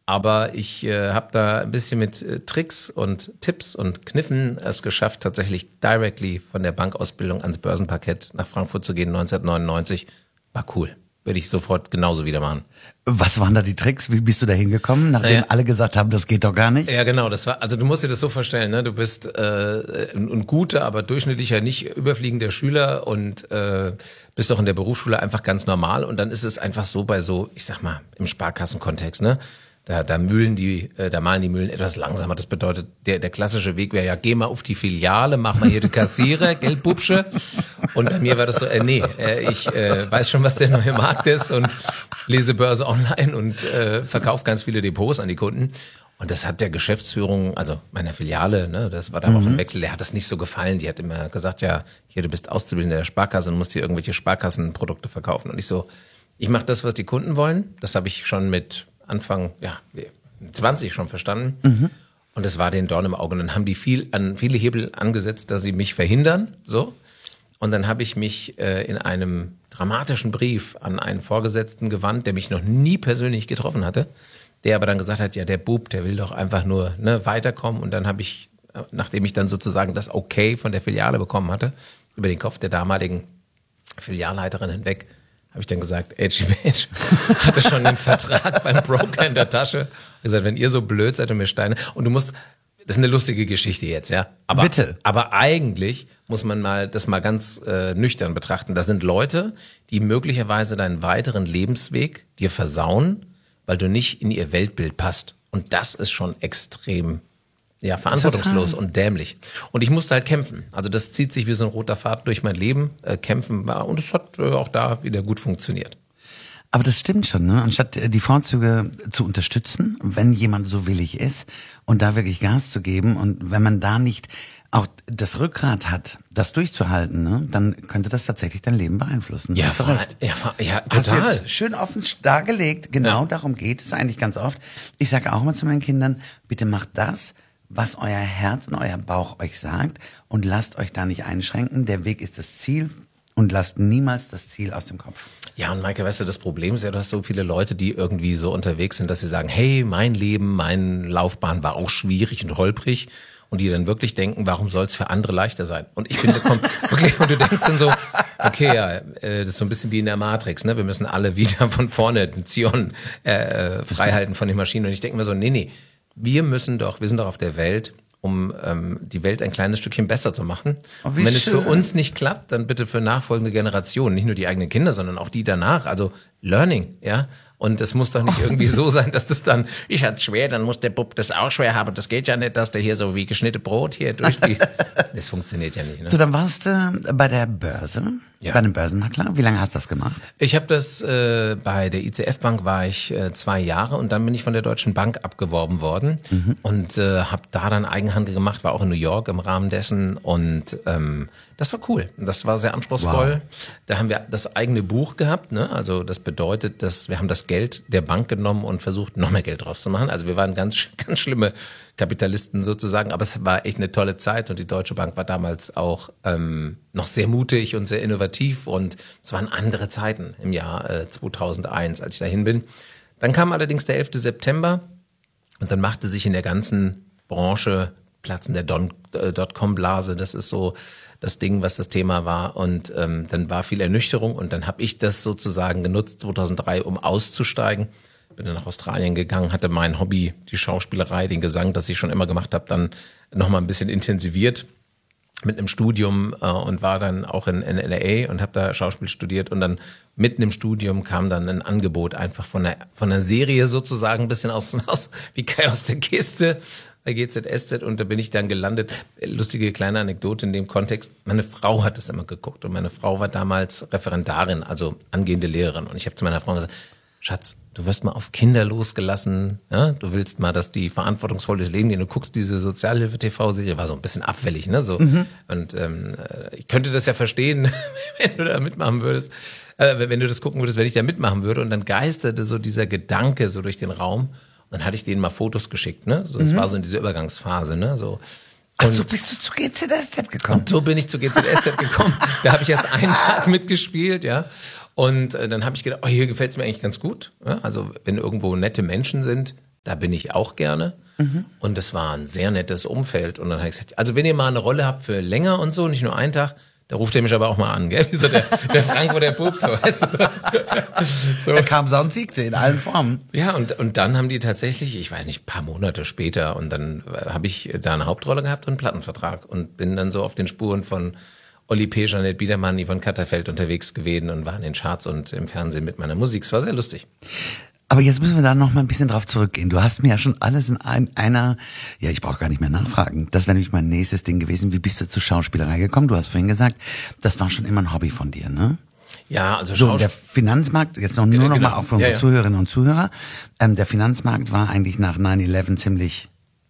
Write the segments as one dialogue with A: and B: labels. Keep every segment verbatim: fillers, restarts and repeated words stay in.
A: Aber ich äh, habe da ein bisschen mit äh, Tricks und Tipps und Kniffen es geschafft, tatsächlich directly von der Bankausbildung ans Börsenparkett nach Frankfurt zu gehen, neunzehnhundertneunundneunzig. War cool. Würde ich sofort genauso wieder machen.
B: Was waren da die Tricks? Wie bist du da hingekommen, nachdem naja. alle gesagt haben, das geht doch gar nicht?
A: Ja, genau. Das war, also du musst dir das so vorstellen, ne? Du bist äh, ein, ein guter, aber durchschnittlicher, nicht überfliegender Schüler und äh, bist doch in der Berufsschule einfach ganz normal. Und dann ist es einfach so bei so, ich sag mal, im Sparkassenkontext, ne? Da, da mühlen die, äh, da malen die Mühlen etwas langsamer. Das bedeutet, der, der klassische Weg wäre ja, geh mal auf die Filiale, mach mal hier die Kassierer, Geldbubsche. Und bei mir war das so, äh, nee, äh, ich äh, weiß schon, was der neue Markt ist und lese Börse online und äh, verkaufe ganz viele Depots an die Kunden. Und das hat der Geschäftsführung, also meiner Filiale, ne, das war da auch mhm. ein Wechsel, der hat das nicht so gefallen. Die hat immer gesagt, ja, hier, du bist Auszubildender der Sparkasse und musst hier irgendwelche Sparkassenprodukte verkaufen. Und ich so, ich mache das, was die Kunden wollen. Das habe ich schon mit Anfang, ja, zwanzig schon verstanden. Mhm. Und es war den Dorn im Auge. Und dann haben die viel an viele Hebel angesetzt, dass sie mich verhindern, so. Und dann habe ich mich äh, in einem dramatischen Brief an einen Vorgesetzten gewandt, der mich noch nie persönlich getroffen hatte, der aber dann gesagt hat, ja, der Bub, der will doch einfach nur ne, weiterkommen. Und dann habe ich, nachdem ich dann sozusagen das Okay von der Filiale bekommen hatte, über den Kopf der damaligen Filialleiterin hinweg, habe ich dann gesagt, H G B H hatte schon den Vertrag beim Broker in der Tasche. Ich gesagt, wenn ihr so blöd seid und mir Steine, und du musst, das ist eine lustige Geschichte jetzt, ja. Aber,
B: Bitte.
A: Aber eigentlich muss man mal das mal ganz äh, nüchtern betrachten. Das sind Leute, die möglicherweise deinen weiteren Lebensweg dir versauen, weil du nicht in ihr Weltbild passt. Und das ist schon extrem ja, verantwortungslos Total. Und dämlich. Und ich musste halt kämpfen. Also das zieht sich wie so ein roter Faden durch mein Leben, äh, kämpfen. Und es hat äh, auch da wieder gut funktioniert.
B: Aber das stimmt schon, ne? Anstatt die Vorzüge zu unterstützen, wenn jemand so willig ist und da wirklich Gas zu geben und wenn man da nicht auch das Rückgrat hat, das durchzuhalten, ne, dann könnte das tatsächlich dein Leben beeinflussen.
A: Ja,
B: hast du recht.
A: Ja, ja,
B: total.
A: total.
B: Hast jetzt schön offen dargelegt. Genau, ja. Darum geht es eigentlich ganz oft. Ich sage auch immer zu meinen Kindern, bitte macht das, was euer Herz und euer Bauch euch sagt und lasst euch da nicht einschränken. Der Weg ist das Ziel und lasst niemals das Ziel aus dem Kopf.
A: Ja, und Maike, weißt du, das Problem ist ja, du hast so viele Leute, die irgendwie so unterwegs sind, dass sie sagen, hey, mein Leben, meine Laufbahn war auch schwierig und holprig. Und die dann wirklich denken, warum soll es für andere leichter sein? Und ich finde, kommt wirklich, und du denkst dann so, okay, ja, äh, das ist so ein bisschen wie in der Matrix, ne? Wir müssen alle wieder von vorne den Zion äh, freihalten von den Maschinen. Und ich denke mir so, nee, nee, wir müssen doch, wir sind doch auf der Welt, um ähm, die Welt ein kleines Stückchen besser zu machen. Oh, und wenn schön. Es für uns nicht klappt, dann bitte für nachfolgende Generationen, nicht nur die eigenen Kinder, sondern auch die danach. Also Learning, ja. Und es muss doch nicht irgendwie so sein, dass das dann, ich hatte schwer, dann muss der Bub das auch schwer haben. Das geht ja nicht, dass der hier so wie geschnittene Brot hier durch die... Das funktioniert ja nicht. Ne?
B: So, dann warst du bei der Börse, ja. Bei einem Börsenmakler. Wie lange hast du das gemacht?
A: Ich habe das, äh, bei der I C F Bank war ich äh, zwei Jahre und dann bin ich von der Deutschen Bank abgeworben worden mhm. und äh, habe da dann Eigenhandel gemacht, war auch in New York im Rahmen dessen und ähm, das war cool. Das war sehr anspruchsvoll. Wow. Da haben wir das eigene Buch gehabt, ne? Also das bedeutet, dass wir haben das Geld der Bank genommen und versucht, noch mehr Geld draus zu machen. Also wir waren ganz, ganz schlimme Kapitalisten sozusagen, aber es war echt eine tolle Zeit und die Deutsche Bank war damals auch ähm, noch sehr mutig und sehr innovativ und es waren andere Zeiten im Jahr äh, zweitausendeins, als ich dahin bin. Dann kam allerdings der elfte September und dann machte sich in der ganzen Branche Platzen der Dotcom-Blase, das ist so das Ding, was das Thema war und ähm, dann war viel Ernüchterung und dann habe ich das sozusagen genutzt zweitausenddrei, um auszusteigen. Bin dann nach Australien gegangen, hatte mein Hobby, die Schauspielerei, den Gesang, das ich schon immer gemacht habe, dann nochmal ein bisschen intensiviert mit einem Studium äh, und war dann auch in, in L A und habe da Schauspiel studiert und dann mitten im Studium kam dann ein Angebot einfach von einer, von einer Serie sozusagen, ein bisschen aus, aus wie Kai aus der Kiste bei G Z S Z und da bin ich dann gelandet. Lustige kleine Anekdote in dem Kontext. Meine Frau hat das immer geguckt und meine Frau war damals Referendarin, also angehende Lehrerin und ich habe zu meiner Frau gesagt, Schatz, du wirst mal auf Kinder losgelassen, ja? Du willst mal, dass die verantwortungsvoll das Leben gehen. Du guckst diese Sozialhilfe-T V-Serie, war so ein bisschen abfällig, ne? So. Mhm. Und ähm, ich könnte das ja verstehen, wenn du da mitmachen würdest, äh, wenn du das gucken würdest, wenn ich da mitmachen würde. Und dann geisterte so dieser Gedanke so durch den Raum. Und dann hatte ich denen mal Fotos geschickt, ne? So, das mhm. war so in dieser Übergangsphase, ne? So.
B: Ach, so bist du zu G Z S Z gekommen?
A: Und so bin ich zu G Z S Z gekommen. Da habe ich erst einen Tag mitgespielt, ja. Und äh, dann habe ich gedacht, oh, hier gefällt es mir eigentlich ganz gut. Ja? Also wenn irgendwo nette Menschen sind, da bin ich auch gerne. Mhm. Und das war ein sehr nettes Umfeld. Und dann habe ich gesagt, also wenn ihr mal eine Rolle habt für länger und so, nicht nur einen Tag, da ruft ihr mich aber auch mal an, gell? Wie so der, der Frankfurter Bub, so, weißt du?
B: So. Er kam und siegte in allen Formen.
A: Ja, und, und dann haben die tatsächlich, ich weiß nicht, ein paar Monate später, und dann habe ich da eine Hauptrolle gehabt und einen Plattenvertrag und bin dann so auf den Spuren von Oli P., Jeanette Biedermann, Yvonne Katterfeld unterwegs gewesen und war in den Charts und im Fernsehen mit meiner Musik. Es war sehr lustig.
B: Aber jetzt müssen wir da noch mal ein bisschen drauf zurückgehen. Du hast mir ja schon alles in ein, einer, ja, ich brauche gar nicht mehr nachfragen. Das wäre nämlich mein nächstes Ding gewesen. Wie bist du zur Schauspielerei gekommen? Du hast vorhin gesagt, das war schon immer ein Hobby von dir, ne?
A: Ja, also
B: so, der Finanzmarkt, jetzt noch nur
A: ja,
B: noch
A: genau.
B: mal auch für
A: ja,
B: unsere
A: ja.
B: Zuhörerinnen und Zuhörer, ähm, der Finanzmarkt war eigentlich nach nine eleven ziemlich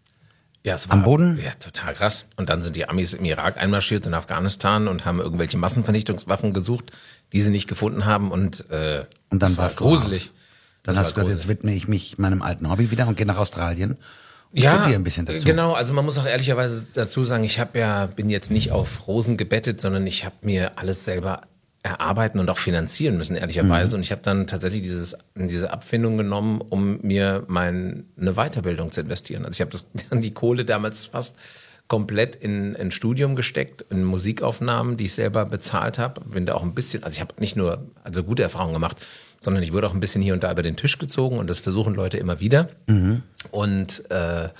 A: ja, es war,
B: am Boden.
A: Ja, total krass. Und dann sind die Amis im Irak einmarschiert, in Afghanistan und haben irgendwelche Massenvernichtungswaffen gesucht, die sie nicht gefunden haben und, äh,
B: und dann
A: das war gruselig.
B: Dann das hast du gesagt, jetzt widme ich mich meinem alten Hobby wieder und gehe nach Australien. Und
A: ja,
B: ein bisschen dazu.
A: Genau. Also man muss auch ehrlicherweise dazu sagen, ich habe ja bin jetzt nicht auf Rosen gebettet, sondern ich habe mir alles selber erarbeiten und auch finanzieren müssen, ehrlicherweise. Mhm. Und ich habe dann tatsächlich dieses diese Abfindung genommen, um mir meine Weiterbildung zu investieren. Also ich habe das die Kohle damals fast komplett in ein Studium gesteckt, in Musikaufnahmen, die ich selber bezahlt habe. Bin da auch ein bisschen, also ich habe nicht nur also gute Erfahrungen gemacht, sondern ich wurde auch ein bisschen hier und da über den Tisch gezogen und das versuchen Leute immer wieder. Mhm. Und äh,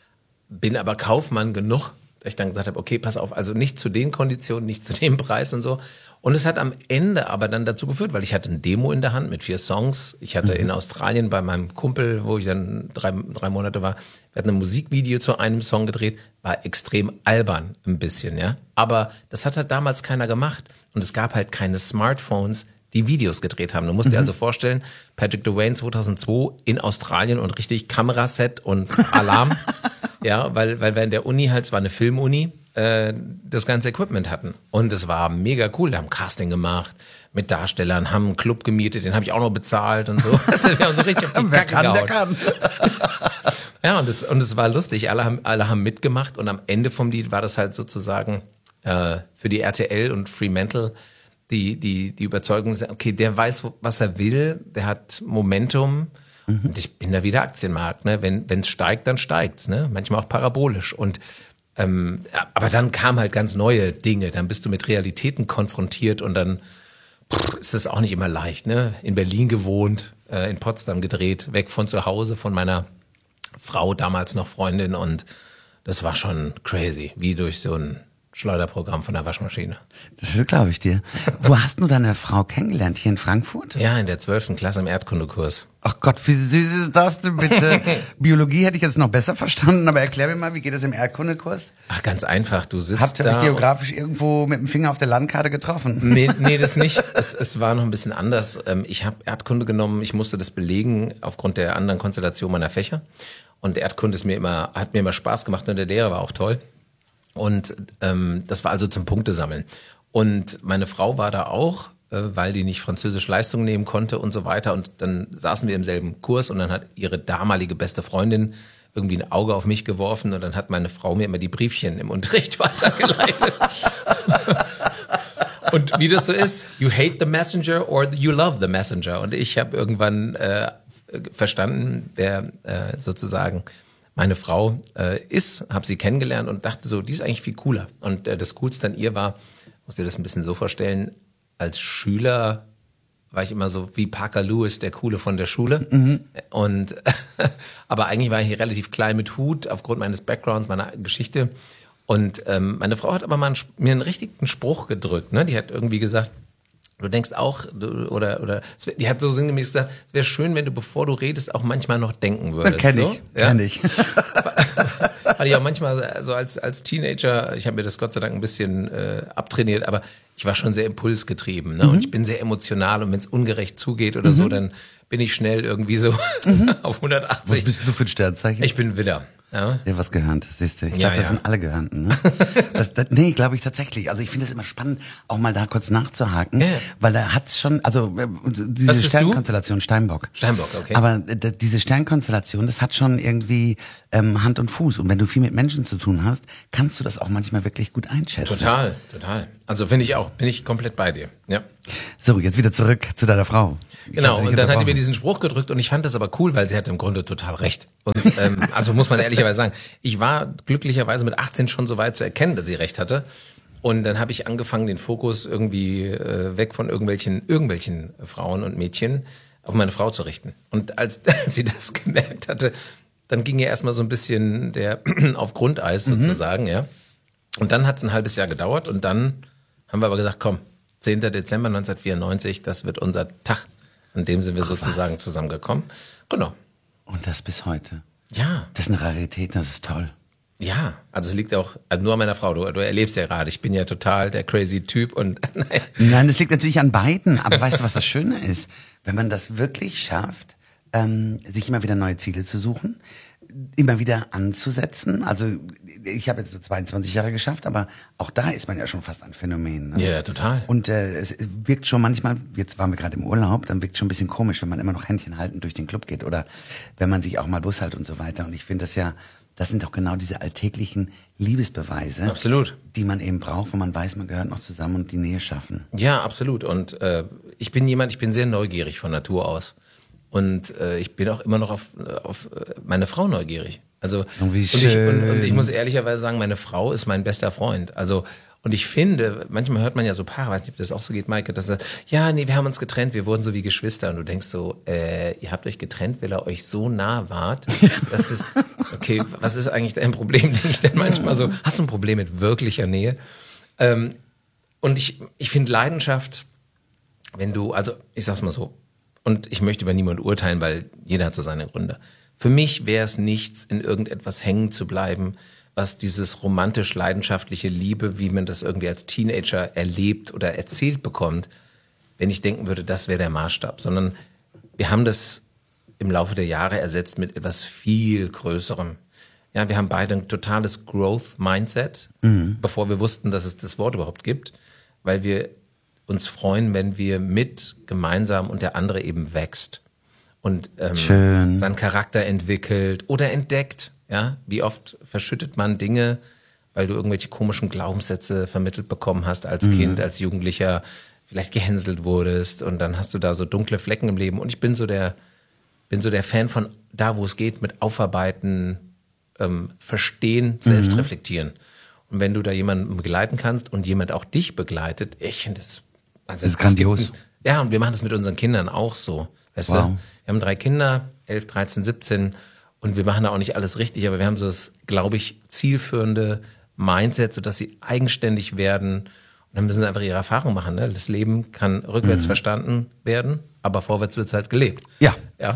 A: bin aber Kaufmann genug, dass ich dann gesagt habe, okay, pass auf, also nicht zu den Konditionen, nicht zu dem Preis und so. Und es hat am Ende aber dann dazu geführt, weil ich hatte ein Demo in der Hand mit vier Songs. Ich hatte mhm. in Australien bei meinem Kumpel, wo ich dann drei, drei Monate war, wir hatten ein Musikvideo zu einem Song gedreht, war extrem albern ein bisschen, ja. Aber das hat halt damals keiner gemacht. Und es gab halt keine Smartphones, die Videos gedreht haben. Du musst dir also vorstellen, Patrick Dewayne zweitausendzwei in Australien und richtig Kameraset und Alarm. Ja, weil, weil wir in der Uni halt, es war eine Filmuni, äh, das ganze Equipment hatten. Und es war mega cool. Wir haben Casting gemacht mit Darstellern, haben einen Club gemietet, den habe ich auch noch bezahlt und so. Wir haben so richtig auf die
B: Wer
A: Kacke
B: kann,
A: gehauen.
B: der kann.
A: Ja, und es und es war lustig. Alle haben, alle haben mitgemacht und am Ende vom Lied war das halt sozusagen äh, für die R T L und Fremantle die die die Überzeugung, okay, der weiß, was er will, der hat Momentum. Mhm. Und ich bin da wieder Aktienmarkt, ne? Wenn wenn es steigt, dann steigt's, ne? Manchmal auch parabolisch. Und ähm, aber dann kamen halt ganz neue Dinge. Dann bist du mit Realitäten konfrontiert und dann pff, ist es auch nicht immer leicht, ne? In Berlin gewohnt, äh, in Potsdam gedreht, weg von zu Hause, von meiner Frau, damals noch Freundin, und das war schon crazy, wie durch so ein Schleuderprogramm von der Waschmaschine.
B: Das glaube ich dir. Wo hast du deine Frau kennengelernt? Hier in Frankfurt?
A: Ja, in der zwölften Klasse im Erdkundekurs.
B: Ach Gott, wie süß ist das denn bitte? Biologie hätte ich jetzt noch besser verstanden, aber erklär mir mal, wie geht es im Erdkundekurs?
A: Ach, ganz einfach, du sitzt
B: Habt ihr
A: da.
B: euch geografisch irgendwo mit dem Finger auf der Landkarte getroffen?
A: Nee, nee, das nicht. Es, es war noch ein bisschen anders. Ich habe Erdkunde genommen, ich musste das belegen aufgrund der anderen Konstellation meiner Fächer. Und Erdkunde ist mir immer, hat mir immer Spaß gemacht und der Lehrer war auch toll. Und ähm, das war also zum Punktesammeln. Und meine Frau war da auch, äh, weil die nicht Französisch Leistung nehmen konnte und so weiter. Und dann saßen wir im selben Kurs und dann hat ihre damalige beste Freundin irgendwie ein Auge auf mich geworfen und dann hat meine Frau mir immer die Briefchen im Unterricht weitergeleitet. Und wie das so ist, you hate the messenger or you love the messenger. Und ich habe irgendwann äh, verstanden, wer äh, sozusagen meine Frau äh, ist, habe sie kennengelernt und dachte so, die ist eigentlich viel cooler. Und äh, das Coolste an ihr war, muss dir das ein bisschen so vorstellen, als Schüler war ich immer so wie Parker Lewis, der Coole von der Schule. Mhm. Und aber eigentlich war ich hier relativ klein mit Hut, aufgrund meines Backgrounds, meiner Geschichte. Und ähm, meine Frau hat aber mal einen, mir einen richtigen Spruch gedrückt. Ne? Die hat irgendwie gesagt, du denkst auch, du, oder, oder, die hat so sinngemäß gesagt, es wäre schön, wenn du, bevor du redest, auch manchmal noch denken würdest.
B: Kenn ich,
A: so? Ja?
B: kenn ich.
A: Hatte ich auch manchmal, so als, als Teenager, ich habe mir das Gott sei Dank ein bisschen äh, abtrainiert, aber ich war schon sehr impulsgetrieben, ne? Mhm. Und ich bin sehr emotional und wenn es ungerecht zugeht oder mhm. so, dann bin ich schnell irgendwie so mhm. auf hundertachtzig.
B: Was bist du für ein Sternzeichen?
A: Ich bin Widder. Ja,
B: ja, was gehörnt, siehst du. Ich
A: ja,
B: glaube, das
A: ja.
B: sind alle Gehörnten. Ne? das, das, nee, glaube ich tatsächlich. Also ich finde es immer spannend, auch mal da kurz nachzuhaken, ja. weil da hat's schon, also äh, diese Sternkonstellation, Steinbock.
A: Steinbock, okay.
B: Aber äh, diese Sternkonstellation, das hat schon irgendwie ähm, Hand und Fuß. Und wenn du viel mit Menschen zu tun hast, kannst du das auch manchmal wirklich gut einschätzen.
A: Total, total. Also finde ich auch, bin ich komplett bei dir. Ja.
B: So, jetzt wieder zurück zu deiner Frau. Ich
A: Genau, und dann hat die mir diesen Spruch gedrückt und ich fand das aber cool, weil sie hatte im Grunde total recht. Und ähm, also muss man ehrlicherweise sagen, ich war glücklicherweise mit achtzehn schon so weit zu erkennen, dass sie recht hatte. Und dann habe ich angefangen, den Fokus irgendwie äh, weg von irgendwelchen irgendwelchen Frauen und Mädchen auf meine Frau zu richten. Und als sie das gemerkt hatte, dann ging ihr erstmal so ein bisschen der auf Grundeis sozusagen, mhm. ja. Und dann hat es ein halbes Jahr gedauert und dann haben wir aber gesagt, komm, zehnter Dezember neunzehnhundertvierundneunzig, das wird unser Tag. An dem sind wir Ach, sozusagen was? zusammengekommen. Genau.
B: Und das bis heute?
A: Ja.
B: Das ist eine Rarität, das ist toll.
A: Ja, also es liegt auch also nur an meiner Frau. Du, du erlebst ja gerade, ich bin ja total der crazy Typ und
B: nein. Nein, das liegt natürlich an beiden. Aber weißt du, was das Schöne ist? Wenn man das wirklich schafft, ähm, sich immer wieder neue Ziele zu suchen, immer wieder anzusetzen. Also ich habe jetzt so zweiundzwanzig Jahre geschafft, aber auch da ist man ja schon fast ein Phänomen. Ne?
A: Ja, total.
B: Und äh, es wirkt schon manchmal, jetzt waren wir gerade im Urlaub, dann wirkt schon ein bisschen komisch, wenn man immer noch Händchen halten durch den Club geht oder wenn man sich auch mal Bus hält und so weiter. Und ich finde das ja, das sind doch genau diese alltäglichen Liebesbeweise,
A: absolut,
B: die man eben braucht, wo man weiß, man gehört noch zusammen und die Nähe schaffen.
A: Ja, absolut. Und äh, ich bin jemand, ich bin sehr neugierig von Natur aus. Und äh, ich bin auch immer noch auf, auf meine Frau neugierig. Also
B: oh, wie
A: und,
B: schön.
A: Ich, und, und ich muss ehrlicherweise sagen, meine Frau ist mein bester Freund. Also und ich finde, manchmal hört man ja so Paare, weiß nicht, ob das auch so geht, Maike, dass sagt, ja, nee, wir haben uns getrennt, wir wurden so wie Geschwister. Und du denkst so, äh, ihr habt euch getrennt, weil ihr euch so nah wart. Das ist, okay, was ist eigentlich dein Problem? Denke ich denn manchmal so, hast du ein Problem mit wirklicher Nähe? Ähm, und ich, ich finde Leidenschaft, wenn du, also ich sag's mal so, und ich möchte über niemanden urteilen, weil jeder hat so seine Gründe. Für mich wäre es nichts, in irgendetwas hängen zu bleiben, was dieses romantisch-leidenschaftliche Liebe, wie man das irgendwie als Teenager erlebt oder erzählt bekommt, wenn ich denken würde, das wäre der Maßstab. Sondern wir haben das im Laufe der Jahre ersetzt mit etwas viel Größerem. Ja, wir haben beide ein totales Growth-Mindset, mhm. bevor wir wussten, dass es das Wort überhaupt gibt, weil wir uns freuen, wenn wir mit gemeinsam und der andere eben wächst und ähm, seinen Charakter entwickelt oder entdeckt. Ja, wie oft verschüttet man Dinge, weil du irgendwelche komischen Glaubenssätze vermittelt bekommen hast als mhm. Kind, als Jugendlicher, vielleicht gehänselt wurdest und dann hast du da so dunkle Flecken im Leben. Und ich bin so der, bin so der Fan von da, wo es geht, mit Aufarbeiten, ähm, Verstehen, selbst mhm. reflektieren. Und wenn du da jemanden begleiten kannst und jemand auch dich begleitet, ich finde das Also
B: das ist grandios.
A: Gibt, ja, und wir machen das mit unseren Kindern auch so. Weißt wow. du? Wir haben drei Kinder, elf, dreizehn, siebzehn und wir machen da auch nicht alles richtig, aber wir haben so das, glaube ich, zielführende Mindset, sodass sie eigenständig werden. Und dann müssen sie einfach ihre Erfahrung machen. Ne? Das Leben kann rückwärts mhm. verstanden werden, aber vorwärts wird es halt gelebt.
B: Ja.
A: ja.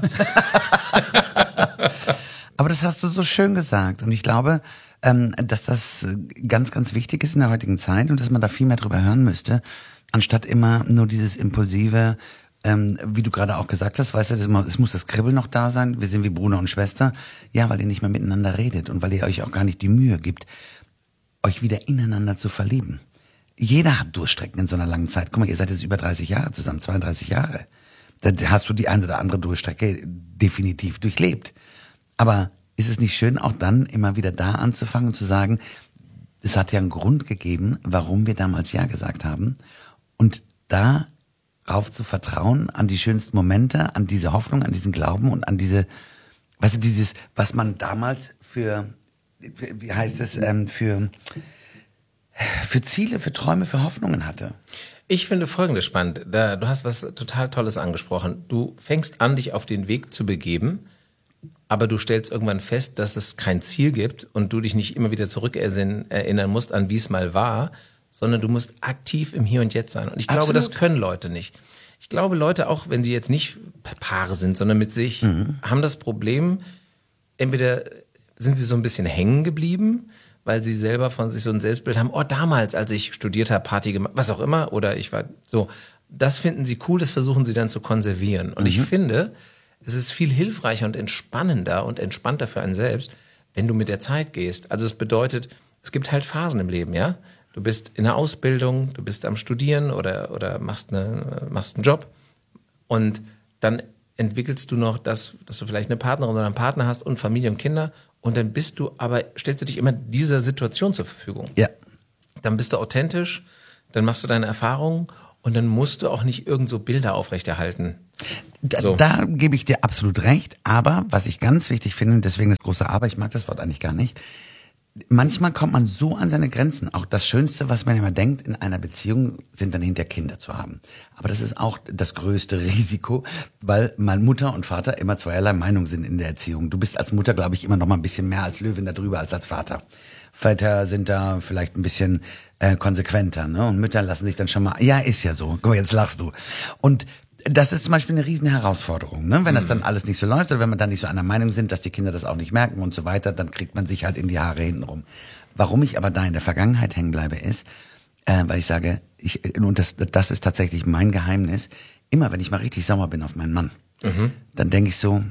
B: Aber das hast du so schön gesagt. Und ich glaube, ähm, dass das ganz, ganz wichtig ist in der heutigen Zeit und dass man da viel mehr drüber hören müsste. Anstatt immer nur dieses impulsive, ähm, wie du gerade auch gesagt hast, weißt du, das, es muss das Kribbeln noch da sein, wir sind wie Bruder und Schwester. Ja, weil ihr nicht mehr miteinander redet und weil ihr euch auch gar nicht die Mühe gibt, euch wieder ineinander zu verlieben. Jeder hat Durchstrecken in so einer langen Zeit. Guck mal, ihr seid jetzt über dreißig Jahre zusammen, zweiunddreißig Jahre. Da hast du die eine oder andere Durchstrecke definitiv durchlebt. Aber ist es nicht schön, auch dann immer wieder da anzufangen und zu sagen, es hat ja einen Grund gegeben, warum wir damals Ja gesagt haben. Und darauf zu vertrauen, an die schönsten Momente, an diese Hoffnung, an diesen Glauben und an diese, weißt du, dieses, was man damals für, wie heißt es, ähm, für, für Ziele, für Träume, für Hoffnungen hatte.
A: Ich finde Folgendes spannend. Da, du hast was total Tolles angesprochen. Du fängst an, dich auf den Weg zu begeben, aber du stellst irgendwann fest, dass es kein Ziel gibt und du dich nicht immer wieder zurückerinnern musst, an wie es mal war, sondern du musst aktiv im Hier und Jetzt sein. Und ich glaube, Absolut. Das können Leute nicht. Ich glaube, Leute, auch wenn die jetzt nicht Paare sind, sondern mit sich, mhm. haben das Problem, entweder sind sie so ein bisschen hängen geblieben, weil sie selber von sich so ein Selbstbild haben, oh, damals, als ich studiert habe, Party gemacht, was auch immer, oder ich war so. Das finden sie cool, das versuchen sie dann zu konservieren. Und mhm. ich finde, es ist viel hilfreicher und entspannender und entspannter für einen selbst, wenn du mit der Zeit gehst. Also es bedeutet, es gibt halt Phasen im Leben, ja. Du bist in der Ausbildung, du bist am Studieren oder, oder machst, eine, machst einen Job und dann entwickelst du noch das, dass du vielleicht eine Partnerin oder einen Partner hast und Familie und Kinder und dann bist du, aber stellst du dich immer dieser Situation zur Verfügung.
B: Ja.
A: Dann bist du authentisch, dann machst du deine Erfahrungen und dann musst du auch nicht irgend so Bilder aufrechterhalten.
B: Da,
A: So.
B: da gebe ich dir absolut recht, aber was ich ganz wichtig finde, und deswegen das große Aber, ich mag das Wort eigentlich gar nicht, manchmal kommt man so an seine Grenzen. Auch das Schönste, was man immer denkt in einer Beziehung, sind dann hinter Kinder zu haben. Aber das ist auch das größte Risiko, weil mal Mutter und Vater immer zweierlei Meinung sind in der Erziehung. Du bist als Mutter, glaube ich, immer noch mal ein bisschen mehr als Löwin darüber als als Vater. Väter sind da vielleicht ein bisschen äh, konsequenter, ne? Und Mütter lassen sich dann schon mal, ja, ist ja so. Guck mal, jetzt lachst du. Und das ist zum Beispiel eine riesen Herausforderung, ne? Wenn das dann alles nicht so läuft oder wenn man dann nicht so einer Meinung sind, dass die Kinder das auch nicht merken und so weiter, dann kriegt man sich halt in die Haare hintenrum. Warum ich aber da in der Vergangenheit hängen bleibe, ist, äh, weil ich sage, ich, und das, das ist tatsächlich mein Geheimnis, immer wenn ich mal richtig sauer bin auf meinen Mann, mhm. dann denke ich so,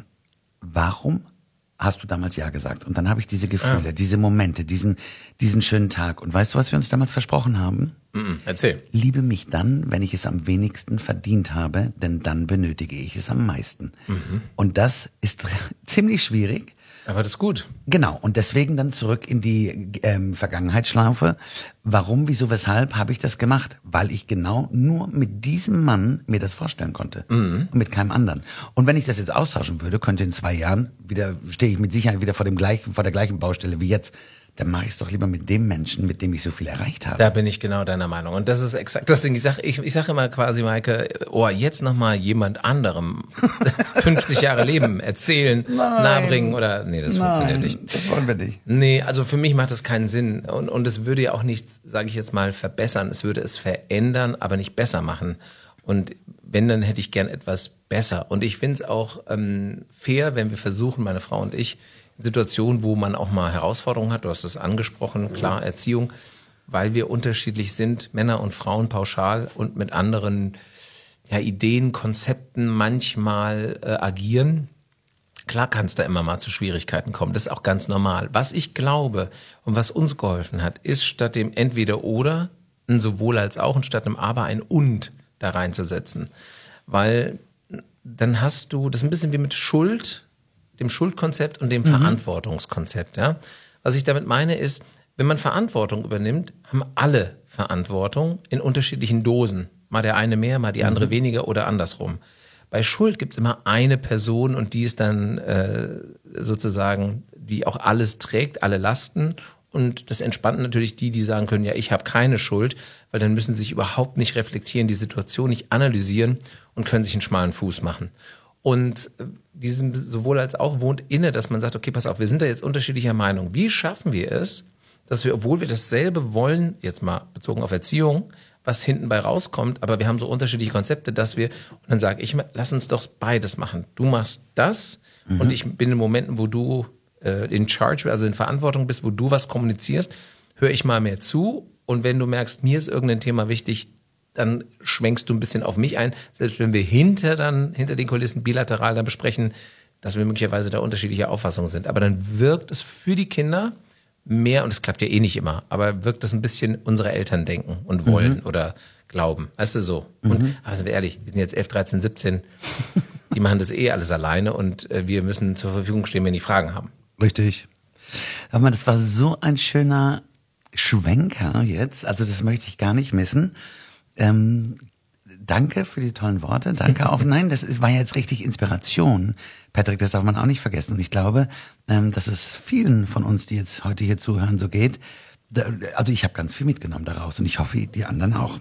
B: warum hast du damals Ja gesagt? Und dann habe ich diese Gefühle, ah. diese Momente, diesen, diesen schönen Tag. Und weißt du, was wir uns damals versprochen haben?
A: Mm-mm, erzähl.
B: Liebe mich dann, wenn ich es am wenigsten verdient habe, denn dann benötige ich es am meisten. Mhm. Und das ist ziemlich schwierig.
A: Aber das ist gut.
B: Genau, und deswegen dann zurück in die ähm, Vergangenheitsschlaufe. Warum, wieso, weshalb habe ich das gemacht? Weil ich genau nur mit diesem Mann mir das vorstellen konnte. Mhm. Und mit keinem anderen. Und wenn ich das jetzt austauschen würde, könnte in zwei Jahren wieder, stehe ich mit Sicherheit wieder vor dem gleichen, vor der gleichen Baustelle wie jetzt. Dann mache ich es doch lieber mit dem Menschen, mit dem ich so viel erreicht habe.
A: Da bin ich genau deiner Meinung. Und das ist exakt das Ding. Ich sage ich, ich sag immer quasi, Maike, oh, jetzt nochmal jemand anderem fünfzig Jahre Leben erzählen, Nein. nahebringen oder, nee, das
B: Nein,
A: funktioniert nicht.
B: Das wollen wir nicht.
A: Nee, also für mich macht das keinen Sinn. Und, und es würde ja auch nichts, sage ich jetzt mal, verbessern. Es würde es verändern, aber nicht besser machen. Und wenn, dann hätte ich gern etwas besser. Und ich finde es auch ähm, fair, wenn wir versuchen, meine Frau und ich, Situationen, wo man auch mal Herausforderungen hat, du hast es angesprochen, klar, Erziehung, weil wir unterschiedlich sind, Männer und Frauen pauschal und mit anderen ja, Ideen, Konzepten manchmal äh, agieren. Klar kann es da immer mal zu Schwierigkeiten kommen, das ist auch ganz normal. Was ich glaube und was uns geholfen hat, ist statt dem Entweder-Oder ein sowohl als auch und statt dem Aber ein Und da reinzusetzen. Weil dann hast du, das ist ein bisschen wie mit Schuld, dem Schuldkonzept und dem mhm. Verantwortungskonzept. Ja? Was ich damit meine ist, wenn man Verantwortung übernimmt, haben alle Verantwortung in unterschiedlichen Dosen. Mal der eine mehr, mal die andere mhm. weniger oder andersrum. Bei Schuld gibt's immer eine Person und die ist dann äh, sozusagen, die auch alles trägt, alle Lasten. Und das entspannt natürlich die, die sagen können, ja, ich habe keine Schuld, weil dann müssen sie sich überhaupt nicht reflektieren, die Situation nicht analysieren und können sich einen schmalen Fuß machen. Und diesem sowohl als auch wohnt inne, dass man sagt, okay, pass auf, wir sind da jetzt unterschiedlicher Meinung. Wie schaffen wir es, dass wir, obwohl wir dasselbe wollen, jetzt mal bezogen auf Erziehung, was hinten bei rauskommt, aber wir haben so unterschiedliche Konzepte, dass wir, und dann sage ich, lass uns doch beides machen. Du machst das mhm. und ich bin in Momenten, wo du äh, in Charge, also in Verantwortung bist, wo du was kommunizierst, höre ich mal mehr zu und wenn du merkst, mir ist irgendein Thema wichtig, dann schwenkst du ein bisschen auf mich ein, selbst wenn wir hinter dann hinter den Kulissen bilateral dann besprechen, dass wir möglicherweise da unterschiedliche Auffassungen sind. Aber dann wirkt es für die Kinder mehr, und es klappt ja eh nicht immer, aber wirkt es ein bisschen unsere Eltern denken und wollen mhm. oder glauben. Weißt du so? Mhm. Und, aber sind wir ehrlich, die sind jetzt elf, dreizehn, siebzehn, die machen das eh alles alleine und äh, wir müssen zur Verfügung stehen, wenn die Fragen haben.
B: Richtig. Aber das war so ein schöner Schwenker jetzt, also das möchte ich gar nicht missen. Ähm, danke für die tollen Worte, danke auch. Nein, das ist, war ja jetzt richtig Inspiration. Patrick, das darf man auch nicht vergessen. Und ich glaube, ähm, dass es vielen von uns, die jetzt heute hier zuhören, so geht. Da, also ich habe ganz viel mitgenommen daraus und ich hoffe, die anderen auch.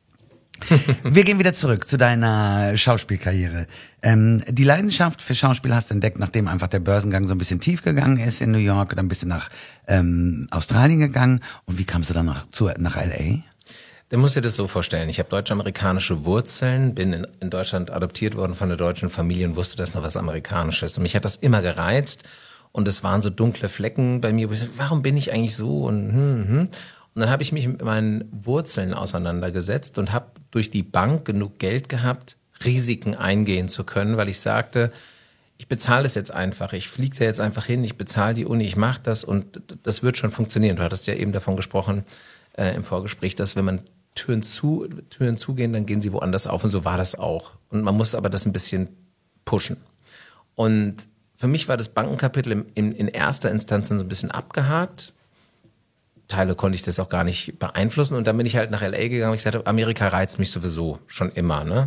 B: Wir gehen wieder zurück zu deiner Schauspielkarriere. Ähm, die Leidenschaft für Schauspiel hast du entdeckt, nachdem einfach der Börsengang so ein bisschen tief gegangen ist in New York, dann bist du nach ähm, Australien gegangen. Und wie kamst du dann nach, zu, nach L A?
A: Du musst dir das so vorstellen, ich habe deutsch-amerikanische Wurzeln, bin in, in Deutschland adoptiert worden von einer deutschen Familie und wusste, das ist noch was Amerikanisches. Und mich hat das immer gereizt und es waren so dunkle Flecken bei mir, wo ich so, warum bin ich eigentlich so? Und, hm, hm. und dann habe ich mich mit meinen Wurzeln auseinandergesetzt und habe durch die Bank genug Geld gehabt, Risiken eingehen zu können, weil ich sagte, ich bezahle das jetzt einfach, ich fliege da jetzt einfach hin, ich bezahle die Uni, ich mache das und das wird schon funktionieren. Du hattest ja eben davon gesprochen äh, im Vorgespräch, dass wenn man Türen zu, Türen zugehen, dann gehen sie woanders auf und so war das auch. Und man muss aber das ein bisschen pushen. Und für mich war das Bankenkapitel in, in, in erster Instanz so ein bisschen abgehakt. Teile konnte ich das auch gar nicht beeinflussen. Und dann bin ich halt nach L A gegangen und ich sagte, Amerika reizt mich sowieso schon immer. Ne?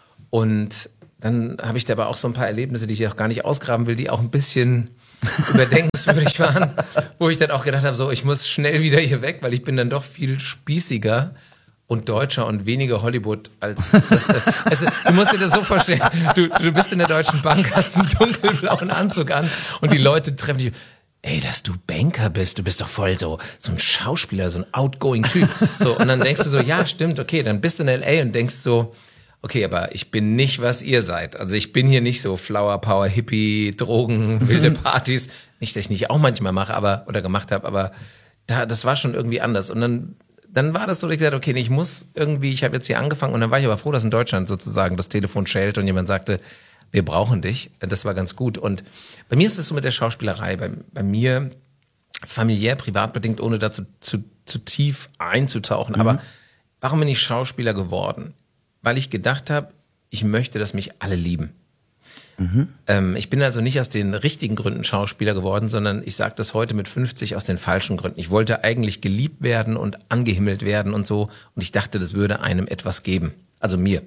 A: Und dann habe ich da aber auch so ein paar Erlebnisse, die ich auch gar nicht ausgraben will, die auch ein bisschen überdenkenswürdig waren, wo ich dann auch gedacht habe, so, ich muss schnell wieder hier weg, weil ich bin dann doch viel spießiger und deutscher und weniger Hollywood als das, also, du musst dir das so vorstellen, du, du bist in der Deutschen Bank, hast einen dunkelblauen Anzug an und die Leute treffen dich, ey, dass du Banker bist, du bist doch voll so so ein Schauspieler, so ein outgoing Typ. So, und dann denkst du so, ja, stimmt, okay, dann bist du in L A und denkst so, okay, aber ich bin nicht, was ihr seid. Also ich bin hier nicht so Flower Power, Hippie, Drogen, wilde Partys. Nicht, dass ich nicht auch manchmal mache, aber oder gemacht habe, aber da, das war schon irgendwie anders. Und dann Dann war das so, dass ich gesagt, okay, nee, ich muss irgendwie, ich habe jetzt hier angefangen und dann war ich aber froh, dass in Deutschland sozusagen das Telefon schellte und jemand sagte, wir brauchen dich. Das war ganz gut. Und bei mir ist es so mit der Schauspielerei, bei, bei mir familiär, privat bedingt, ohne dazu zu, zu tief einzutauchen. Mhm. Aber warum bin ich Schauspieler geworden? Weil ich gedacht habe, ich möchte, dass mich alle lieben. Mhm. Ähm, ich bin also nicht aus den richtigen Gründen Schauspieler geworden, sondern ich sage das heute mit fünfzig aus den falschen Gründen. Ich wollte eigentlich geliebt werden und angehimmelt werden und so und ich dachte, das würde einem etwas geben. Also mir.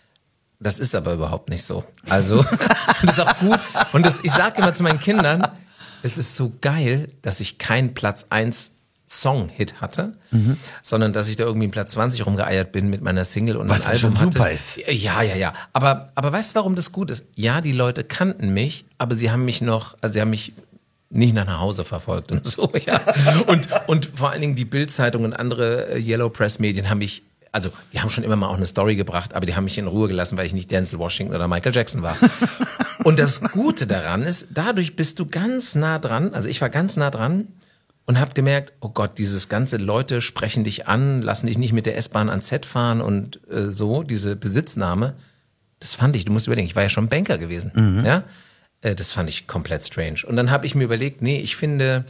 A: Das ist aber überhaupt nicht so. Also, das ist auch gut. Und das, ich sage immer zu meinen Kindern, es ist so geil, dass ich keinen Platz eins Song-Hit hatte, mhm. sondern dass ich da irgendwie in Platz zwanzig rumgeeiert bin mit meiner Single und
B: was
A: mein Album
B: schon super
A: hatte.
B: ist.
A: Ja, ja, ja. Aber, aber weißt du, warum das gut ist? Ja, die Leute kannten mich, aber sie haben mich noch, also sie haben mich nicht nach Hause verfolgt und so, ja. Und, und vor allen Dingen die Bild-Zeitung und andere Yellow Press-Medien haben mich, also die haben schon immer mal auch eine Story gebracht, aber die haben mich in Ruhe gelassen, weil ich nicht Denzel Washington oder Michael Jackson war. Und das Gute daran ist, dadurch bist du ganz nah dran, also ich war ganz nah dran, und habe gemerkt, oh Gott, dieses ganze Leute sprechen dich an, lassen dich nicht mit der S-Bahn ans Set fahren und äh, so, diese Besitznahme, das fand ich, du musst überlegen, ich war ja schon Banker gewesen, mhm. ja, äh, das fand ich komplett strange. Und dann habe ich mir überlegt, nee, ich finde,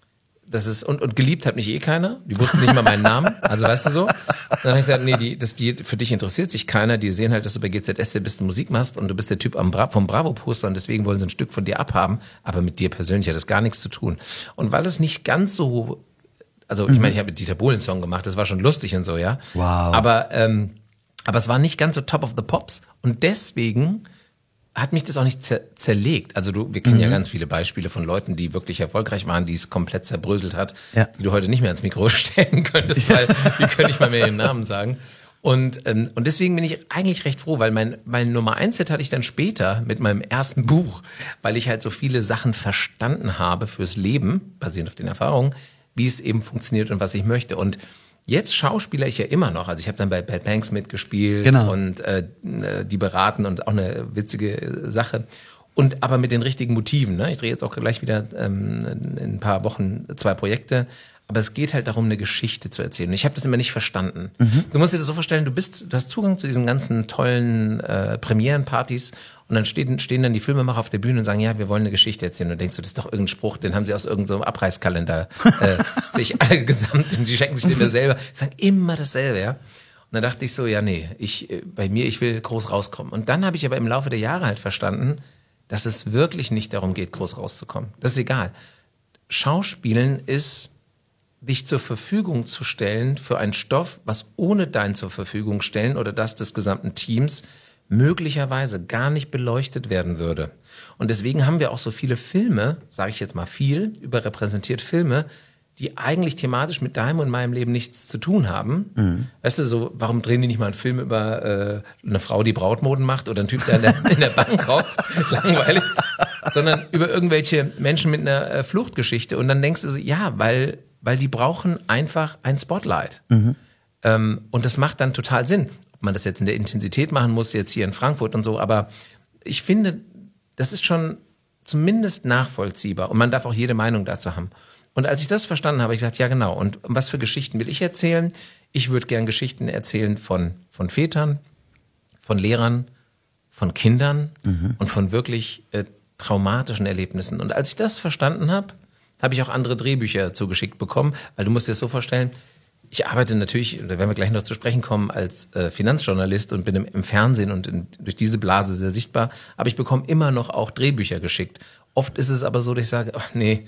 A: das ist, und, und geliebt hat mich eh keiner, die wussten nicht mal meinen Namen, also weißt du so. Und dann habe ich gesagt, nee, die, das, die, für dich interessiert sich keiner, die sehen halt, dass du bei G Z S bist, Musik machst und du bist der Typ am Bra- vom Bravo-Poster und deswegen wollen sie ein Stück von dir abhaben, aber mit dir persönlich hat das gar nichts zu tun. Und weil es nicht ganz so, also ich mhm. meine, ich habe einen Dieter Bohlen-Song gemacht, das war schon lustig und so, ja.
B: Wow.
A: Aber, ähm, aber es war nicht ganz so top of the pops und deswegen hat mich das auch nicht zer- zerlegt. Also du, wir kennen mhm. ja ganz viele Beispiele von Leuten, die wirklich erfolgreich waren, die es komplett zerbröselt hat, ja. die du heute nicht mehr ans Mikro stellen könntest, weil wie könnte ich mal mehr ihren Namen sagen. Und ähm, und deswegen bin ich eigentlich recht froh, weil mein mein Nummer eins Hit hatte ich dann später mit meinem ersten Buch, weil ich halt so viele Sachen verstanden habe fürs Leben, basierend auf den Erfahrungen, wie es eben funktioniert und was ich möchte. Und jetzt schauspieler ich ja immer noch. Also ich habe dann bei Bad Banks mitgespielt
B: genau.
A: und äh, die beraten und auch eine witzige Sache. Und aber mit den richtigen Motiven. Ne? Ich drehe jetzt auch gleich wieder ähm, in ein paar Wochen zwei Projekte. Aber es geht halt darum, eine Geschichte zu erzählen. Und ich habe das immer nicht verstanden. Mhm. Du musst dir das so vorstellen, du bist, du hast Zugang zu diesen ganzen tollen äh, Premierenpartys und dann stehen, stehen dann die Filmemacher auf der Bühne und sagen, ja, wir wollen eine Geschichte erzählen. Und du denkst du, das ist doch irgendein Spruch, den haben sie aus irgendeinem so Abreißkalender äh, sich alle gesamt und die schenken sich den immer selber. Die sagen immer dasselbe, ja. Und dann dachte ich so, ja, nee, ich, bei mir, ich will groß rauskommen. Und dann habe ich aber im Laufe der Jahre halt verstanden, dass es wirklich nicht darum geht, groß rauszukommen. Das ist egal. Schauspielen ist, dich zur Verfügung zu stellen für einen Stoff, was ohne dein zur Verfügung stellen oder das des gesamten Teams möglicherweise gar nicht beleuchtet werden würde. Und deswegen haben wir auch so viele Filme, sage ich jetzt mal viel, überrepräsentiert Filme, die eigentlich thematisch mit deinem und meinem Leben nichts zu tun haben. Mhm. Weißt du, so, warum drehen die nicht mal einen Film über äh, eine Frau, die Brautmoden macht oder einen Typ, der in der, in der Bank raubt? Langweilig. Sondern über irgendwelche Menschen mit einer äh, Fluchtgeschichte. Und dann denkst du so, ja, weil weil die brauchen einfach ein Spotlight. Mhm. Ähm, und das macht dann total Sinn. Ob man das jetzt in der Intensität machen muss, jetzt hier in Frankfurt und so, aber ich finde, das ist schon zumindest nachvollziehbar und man darf auch jede Meinung dazu haben. Und als ich das verstanden habe, habe ich gesagt, ja genau, und was für Geschichten will ich erzählen? Ich würde gern Geschichten erzählen von, von Vätern, von Lehrern, von Kindern mhm. und von wirklich äh, traumatischen Erlebnissen. Und als ich das verstanden habe, habe ich auch andere Drehbücher zugeschickt bekommen, weil du musst dir das so vorstellen, ich arbeite natürlich, da werden wir gleich noch zu sprechen kommen, als äh, Finanzjournalist und bin im, im Fernsehen und in, durch diese Blase sehr sichtbar, aber ich bekomme immer noch auch Drehbücher geschickt. Oft ist es aber so, dass ich sage, ach nee,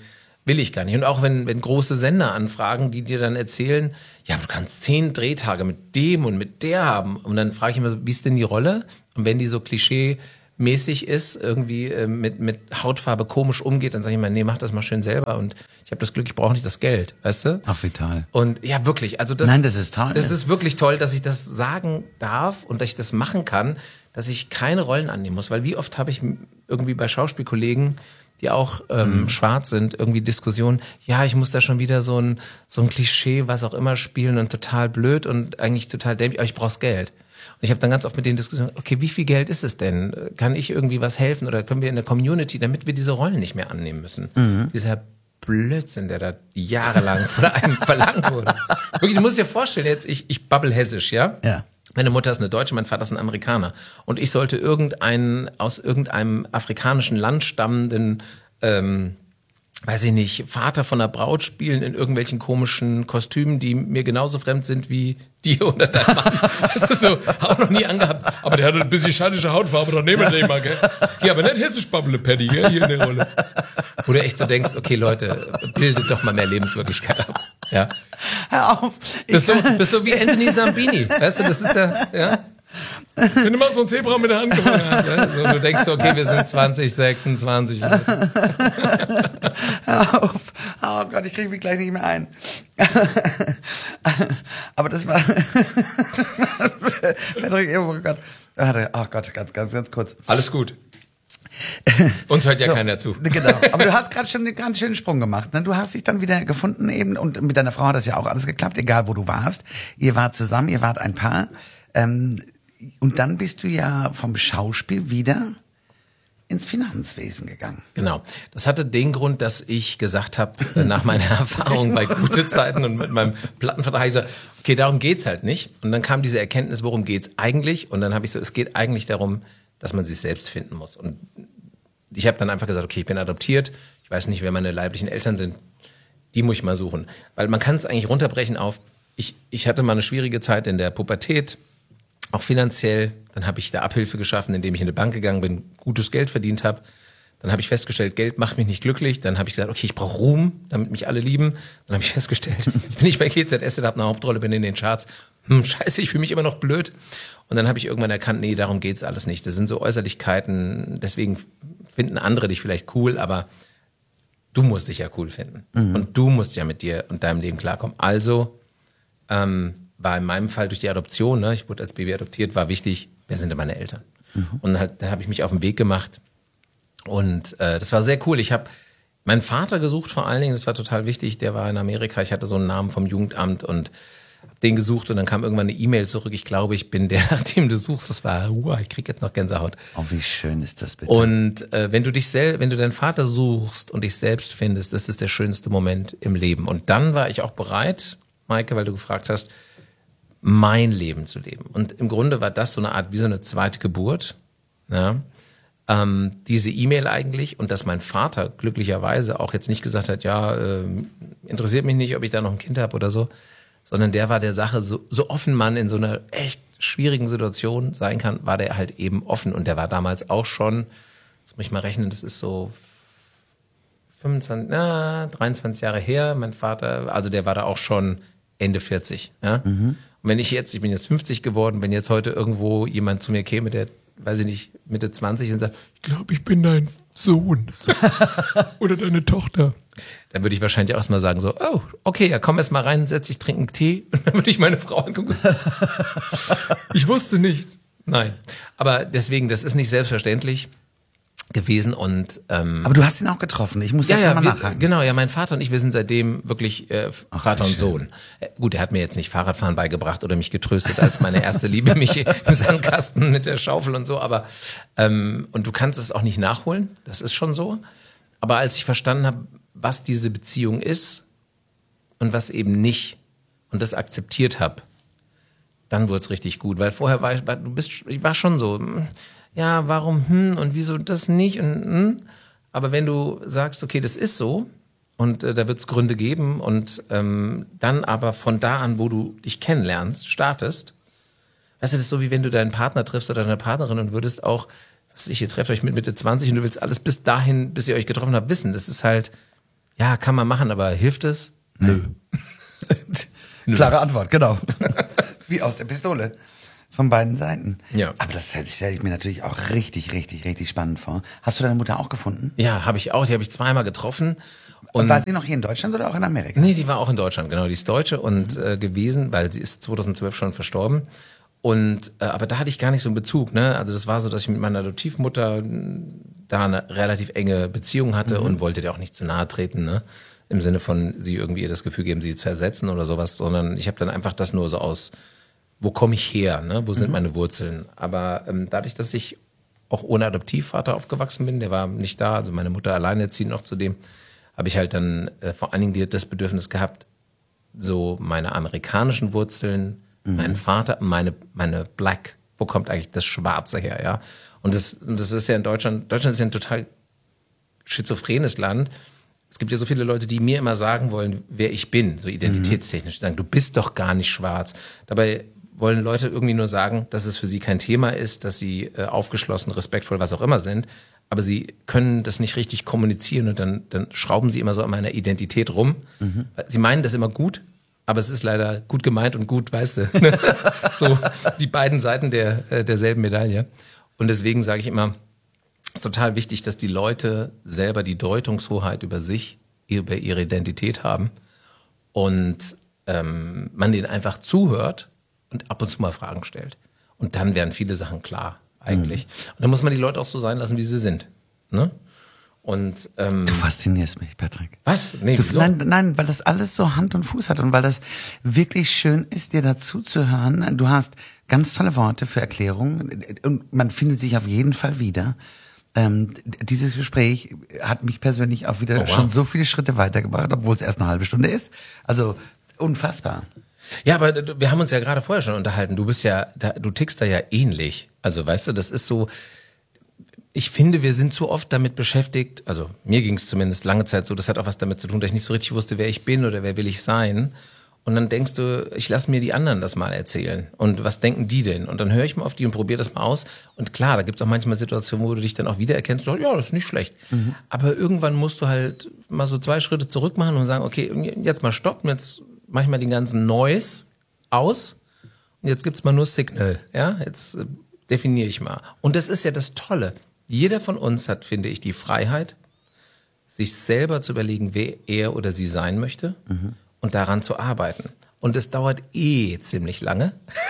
A: Will ich gar nicht. Und auch wenn, wenn große Sender anfragen, die dir dann erzählen, ja, du kannst zehn Drehtage mit dem und mit der haben. Und dann frage ich immer so, wie ist denn die Rolle? Und wenn die so klischee-mäßig ist, irgendwie äh, mit, mit Hautfarbe komisch umgeht, dann sage ich immer, nee, mach das mal schön selber. Und ich habe das Glück, ich brauche nicht das Geld, weißt du?
B: Ach, wie toll.
A: Und ja, wirklich. Also das,
B: Nein, das ist toll.
A: Das ist wirklich toll, dass ich das sagen darf und dass ich das machen kann, dass ich keine Rollen annehmen muss. Weil wie oft habe ich irgendwie bei Schauspielkollegen, die auch ähm, mhm. schwarz sind, irgendwie Diskussionen, ja, ich muss da schon wieder so ein so ein Klischee, was auch immer spielen und total blöd und eigentlich total dämlich, aber ich brauch's Geld. Und ich habe dann ganz oft mit denen Diskussionen, okay, wie viel Geld ist es denn? Kann ich irgendwie was helfen oder können wir in der Community, damit wir diese Rollen nicht mehr annehmen müssen? Mhm. Dieser Blödsinn, der da jahrelang von einem verlangt wurde. Wirklich, du musst dir vorstellen, jetzt ich ich babbel hessisch, ja?
B: Ja.
A: Meine Mutter ist eine Deutsche, mein Vater ist ein Amerikaner. Und ich sollte irgendeinen, aus irgendeinem afrikanischen Land stammenden, ähm, weiß ich nicht, Vater von einer Braut spielen in irgendwelchen komischen Kostümen, die mir genauso fremd sind wie dir oder dein Mann. Hast du so auch noch nie angehabt. Aber der hat ein bisschen schadische Hautfarbe, doch nehmen wir den mal, gell? Ja, aber nicht hessisch Bubble Paddy, gell, hier in der Rolle. Wo du echt so denkst, okay, Leute, bildet doch mal mehr Lebenswirklichkeit ab. Ja.
B: Hör auf.
A: Das ist so, das ist so wie Anthony Sambini. Weißt du, das ist ja, ja. Wenn du mal so ein Zebra mit der Hand gewonnen hast, ja? So, du denkst, okay, wir sind zwanzig sechsundzwanzig.
B: Hör auf. Oh Gott, ich kriege mich gleich nicht mehr ein. Aber das war... Patrick, oh Gott. Oh Gott, ganz, ganz, ganz kurz.
A: Alles gut. Uns hört ja
B: so,
A: keiner zu.
B: Genau. Aber du hast gerade schon einen ganz schönen Sprung gemacht. Ne? Du hast dich dann wieder gefunden eben und mit deiner Frau hat das ja auch alles geklappt, egal wo du warst. Ihr wart zusammen, ihr wart ein Paar. Ähm, und dann bist du ja vom Schauspiel wieder ins Finanzwesen gegangen.
A: Genau. Das hatte den Grund, dass ich gesagt habe, nach meiner Erfahrung bei Gute Zeiten und mit meinem Plattenvertrag, ich so, okay, darum geht's halt nicht. Und dann kam diese Erkenntnis, worum geht's eigentlich? Und dann habe ich so, es geht eigentlich darum, dass man sich selbst finden muss. Und ich habe dann einfach gesagt, okay, ich bin adoptiert, ich weiß nicht, wer meine leiblichen Eltern sind, die muss ich mal suchen. Weil man kann es eigentlich runterbrechen auf, ich, ich hatte mal eine schwierige Zeit in der Pubertät, auch finanziell. Dann habe ich da Abhilfe geschaffen, indem ich in eine Bank gegangen bin, gutes Geld verdient habe. Dann habe ich festgestellt, Geld macht mich nicht glücklich. Dann habe ich gesagt, okay, ich brauche Ruhm, damit mich alle lieben. Dann habe ich festgestellt, jetzt bin ich bei G Z S, habe eine Hauptrolle, bin in den Charts. Hm, scheiße, ich fühle mich immer noch blöd. Und dann habe ich irgendwann erkannt, nee, darum geht's alles nicht. Das sind so Äußerlichkeiten, deswegen finden andere dich vielleicht cool, aber du musst dich ja cool finden. Mhm. Und du musst ja mit dir und deinem Leben klarkommen. Also ähm, war in meinem Fall durch die Adoption, ne, ich wurde als Baby adoptiert, war wichtig, wer sind denn meine Eltern? Mhm. Und halt, dann habe ich mich auf den Weg gemacht. Und äh, das war sehr cool. Ich habe meinen Vater gesucht vor allen Dingen, das war total wichtig. Der war in Amerika, ich hatte so einen Namen vom Jugendamt und hab den gesucht und dann kam irgendwann eine E-Mail zurück. Ich glaube, ich bin der, nach dem du suchst. Das war, uh, ich krieg jetzt noch Gänsehaut.
B: Oh, wie schön ist das bitte.
A: Und äh, wenn du dich selbst, wenn du deinen Vater suchst und dich selbst findest, das ist der schönste Moment im Leben. Und dann war ich auch bereit, Maike, weil du gefragt hast, mein Leben zu leben. Und im Grunde war das so eine Art wie so eine zweite Geburt. Ja. Ähm, diese E-Mail eigentlich und dass mein Vater glücklicherweise auch jetzt nicht gesagt hat, ja, äh, interessiert mich nicht, ob ich da noch ein Kind habe oder so, sondern der war der Sache, so, so offen man in so einer echt schwierigen Situation sein kann, war der halt eben offen. Und der war damals auch schon, jetzt muss ich mal rechnen, das ist so fünfundzwanzig, na, dreiundzwanzig Jahre her, mein Vater, also der war da auch schon Ende vierzig. Ja? Mhm. Und wenn ich jetzt, ich bin jetzt fünfzig geworden, wenn jetzt heute irgendwo jemand zu mir käme, der, weiß ich nicht, Mitte zwanzig und sagt, ich glaube, ich bin dein Sohn oder deine Tochter, dann würde ich wahrscheinlich auch erstmal sagen so, oh, okay, ja, komm erst mal rein, setz dich, trink einen Tee und dann würde ich meine Frau angucken. Ich wusste nicht. Nein, aber deswegen, das ist nicht selbstverständlich gewesen und ähm,
B: aber du hast ihn auch getroffen. Ich muss
A: ja,
B: jetzt
A: ja,
B: mal
A: wir,
B: nachhaken.
A: Genau, ja, mein Vater und ich, wir sind seitdem wirklich äh,
B: Ach,
A: Vater und Sohn. Äh, gut, er hat mir jetzt nicht Fahrradfahren beigebracht oder mich getröstet als meine erste Liebe, mich im Sandkasten mit der Schaufel und so, aber ähm, und du kannst es auch nicht nachholen, das ist schon so. Aber als ich verstanden habe, was diese Beziehung ist und was eben nicht und das akzeptiert habe, dann wurde es richtig gut, weil vorher war ich, du bist, ich war schon so, ja, warum, hm, und wieso das nicht und hm. Aber wenn du sagst, okay, das ist so und äh, da wird es Gründe geben und ähm, dann aber von da an, wo du dich kennenlernst, startest, weißt du, das ist so wie wenn du deinen Partner triffst oder deine Partnerin und würdest auch, was ich, ihr trefft euch mit Mitte zwanzig und du willst alles bis dahin, bis ihr euch getroffen habt, wissen. Das ist halt, Ja, kann man machen, aber hilft es?
B: Nö. Klare Antwort, genau. Wie aus der Pistole. Von beiden Seiten.
A: Ja.
B: Aber das stelle ich mir natürlich auch richtig, richtig, richtig spannend vor. Hast du deine Mutter auch gefunden?
A: Ja, habe ich auch. Die habe ich zweimal getroffen.
B: Und war sie noch hier in Deutschland oder auch in Amerika?
A: Nee, die war auch in Deutschland, genau. Die ist Deutsche und äh, gewesen, weil sie ist zweitausendzwölf schon verstorben. Und äh, aber da hatte ich gar nicht so einen Bezug, ne? Also das war so, dass ich mit meiner Adoptivmutter da eine relativ enge Beziehung hatte mhm. und wollte der auch nicht zu nahe treten, ne? Im Sinne von sie irgendwie ihr das Gefühl geben, sie zu ersetzen oder sowas, sondern ich habe dann einfach das nur so aus, wo komme ich her, ne? Wo sind mhm. meine Wurzeln? Aber ähm, dadurch, dass ich auch ohne Adoptivvater aufgewachsen bin, der war nicht da, also meine Mutter alleinerziehend noch zudem, habe ich halt dann äh, vor allen Dingen das Bedürfnis gehabt, so meine amerikanischen Wurzeln, mhm. meinen Vater, meine meine Black, wo kommt eigentlich das Schwarze her, ja? Und das, und das ist ja in Deutschland, Deutschland ist ja ein total schizophrenes Land. Es gibt ja so viele Leute, die mir immer sagen wollen, wer ich bin, so identitätstechnisch. Die sagen, du bist doch gar nicht schwarz. Dabei wollen Leute irgendwie nur sagen, dass es für sie kein Thema ist, dass sie äh, aufgeschlossen, respektvoll, was auch immer sind. Aber sie können das nicht richtig kommunizieren und dann, dann schrauben sie immer so an meiner Identität rum. Mhm. Sie meinen das immer gut, aber es ist leider gut gemeint und gut, weißt du. So die beiden Seiten der, äh, derselben Medaille. Und deswegen sage ich immer, es ist total wichtig, dass die Leute selber die Deutungshoheit über sich, über ihre Identität haben und ähm, man denen einfach zuhört und ab und zu mal Fragen stellt. Und dann werden viele Sachen klar eigentlich. Mhm. Und dann muss man die Leute auch so sein lassen, wie sie sind. Ne? Und, ähm,
B: du faszinierst mich, Patrick.
A: Was? Nee,
B: du, nein, nein, weil das alles so Hand und Fuß hat und weil das wirklich schön ist, dir dazu zu hören. Du hast ganz tolle Worte für Erklärungen und man findet sich auf jeden Fall wieder. Ähm, dieses Gespräch hat mich persönlich auch wieder oh, wow. schon so viele Schritte weitergebracht, obwohl es erst eine halbe Stunde ist. Also unfassbar.
A: Ja, aber wir haben uns ja gerade vorher schon unterhalten. Du bist ja, da, du tickst da ja ähnlich. Also weißt du, das ist so. Ich finde, wir sind zu oft damit beschäftigt. Also mir ging es zumindest lange Zeit so. Das hat auch was damit zu tun, dass ich nicht so richtig wusste, wer ich bin oder wer will ich sein. Und dann denkst du, ich lasse mir die anderen das mal erzählen. Und was denken die denn? Und dann höre ich mal auf die und probiere das mal aus. Und klar, da gibt es auch manchmal Situationen, wo du dich dann auch wiedererkennst. So, ja, das ist nicht schlecht. Mhm. Aber irgendwann musst du halt mal so zwei Schritte zurück machen und sagen, okay, jetzt mal stoppen, jetzt mach ich mal den ganzen Noise aus. Und jetzt gibt's mal nur Signal. Ja, jetzt äh, definiere ich mal. Und das ist ja das Tolle. Jeder von uns hat, finde ich, die Freiheit, sich selber zu überlegen, wer er oder sie sein möchte. Mhm. Und daran zu arbeiten. Und es dauert eh ziemlich lange.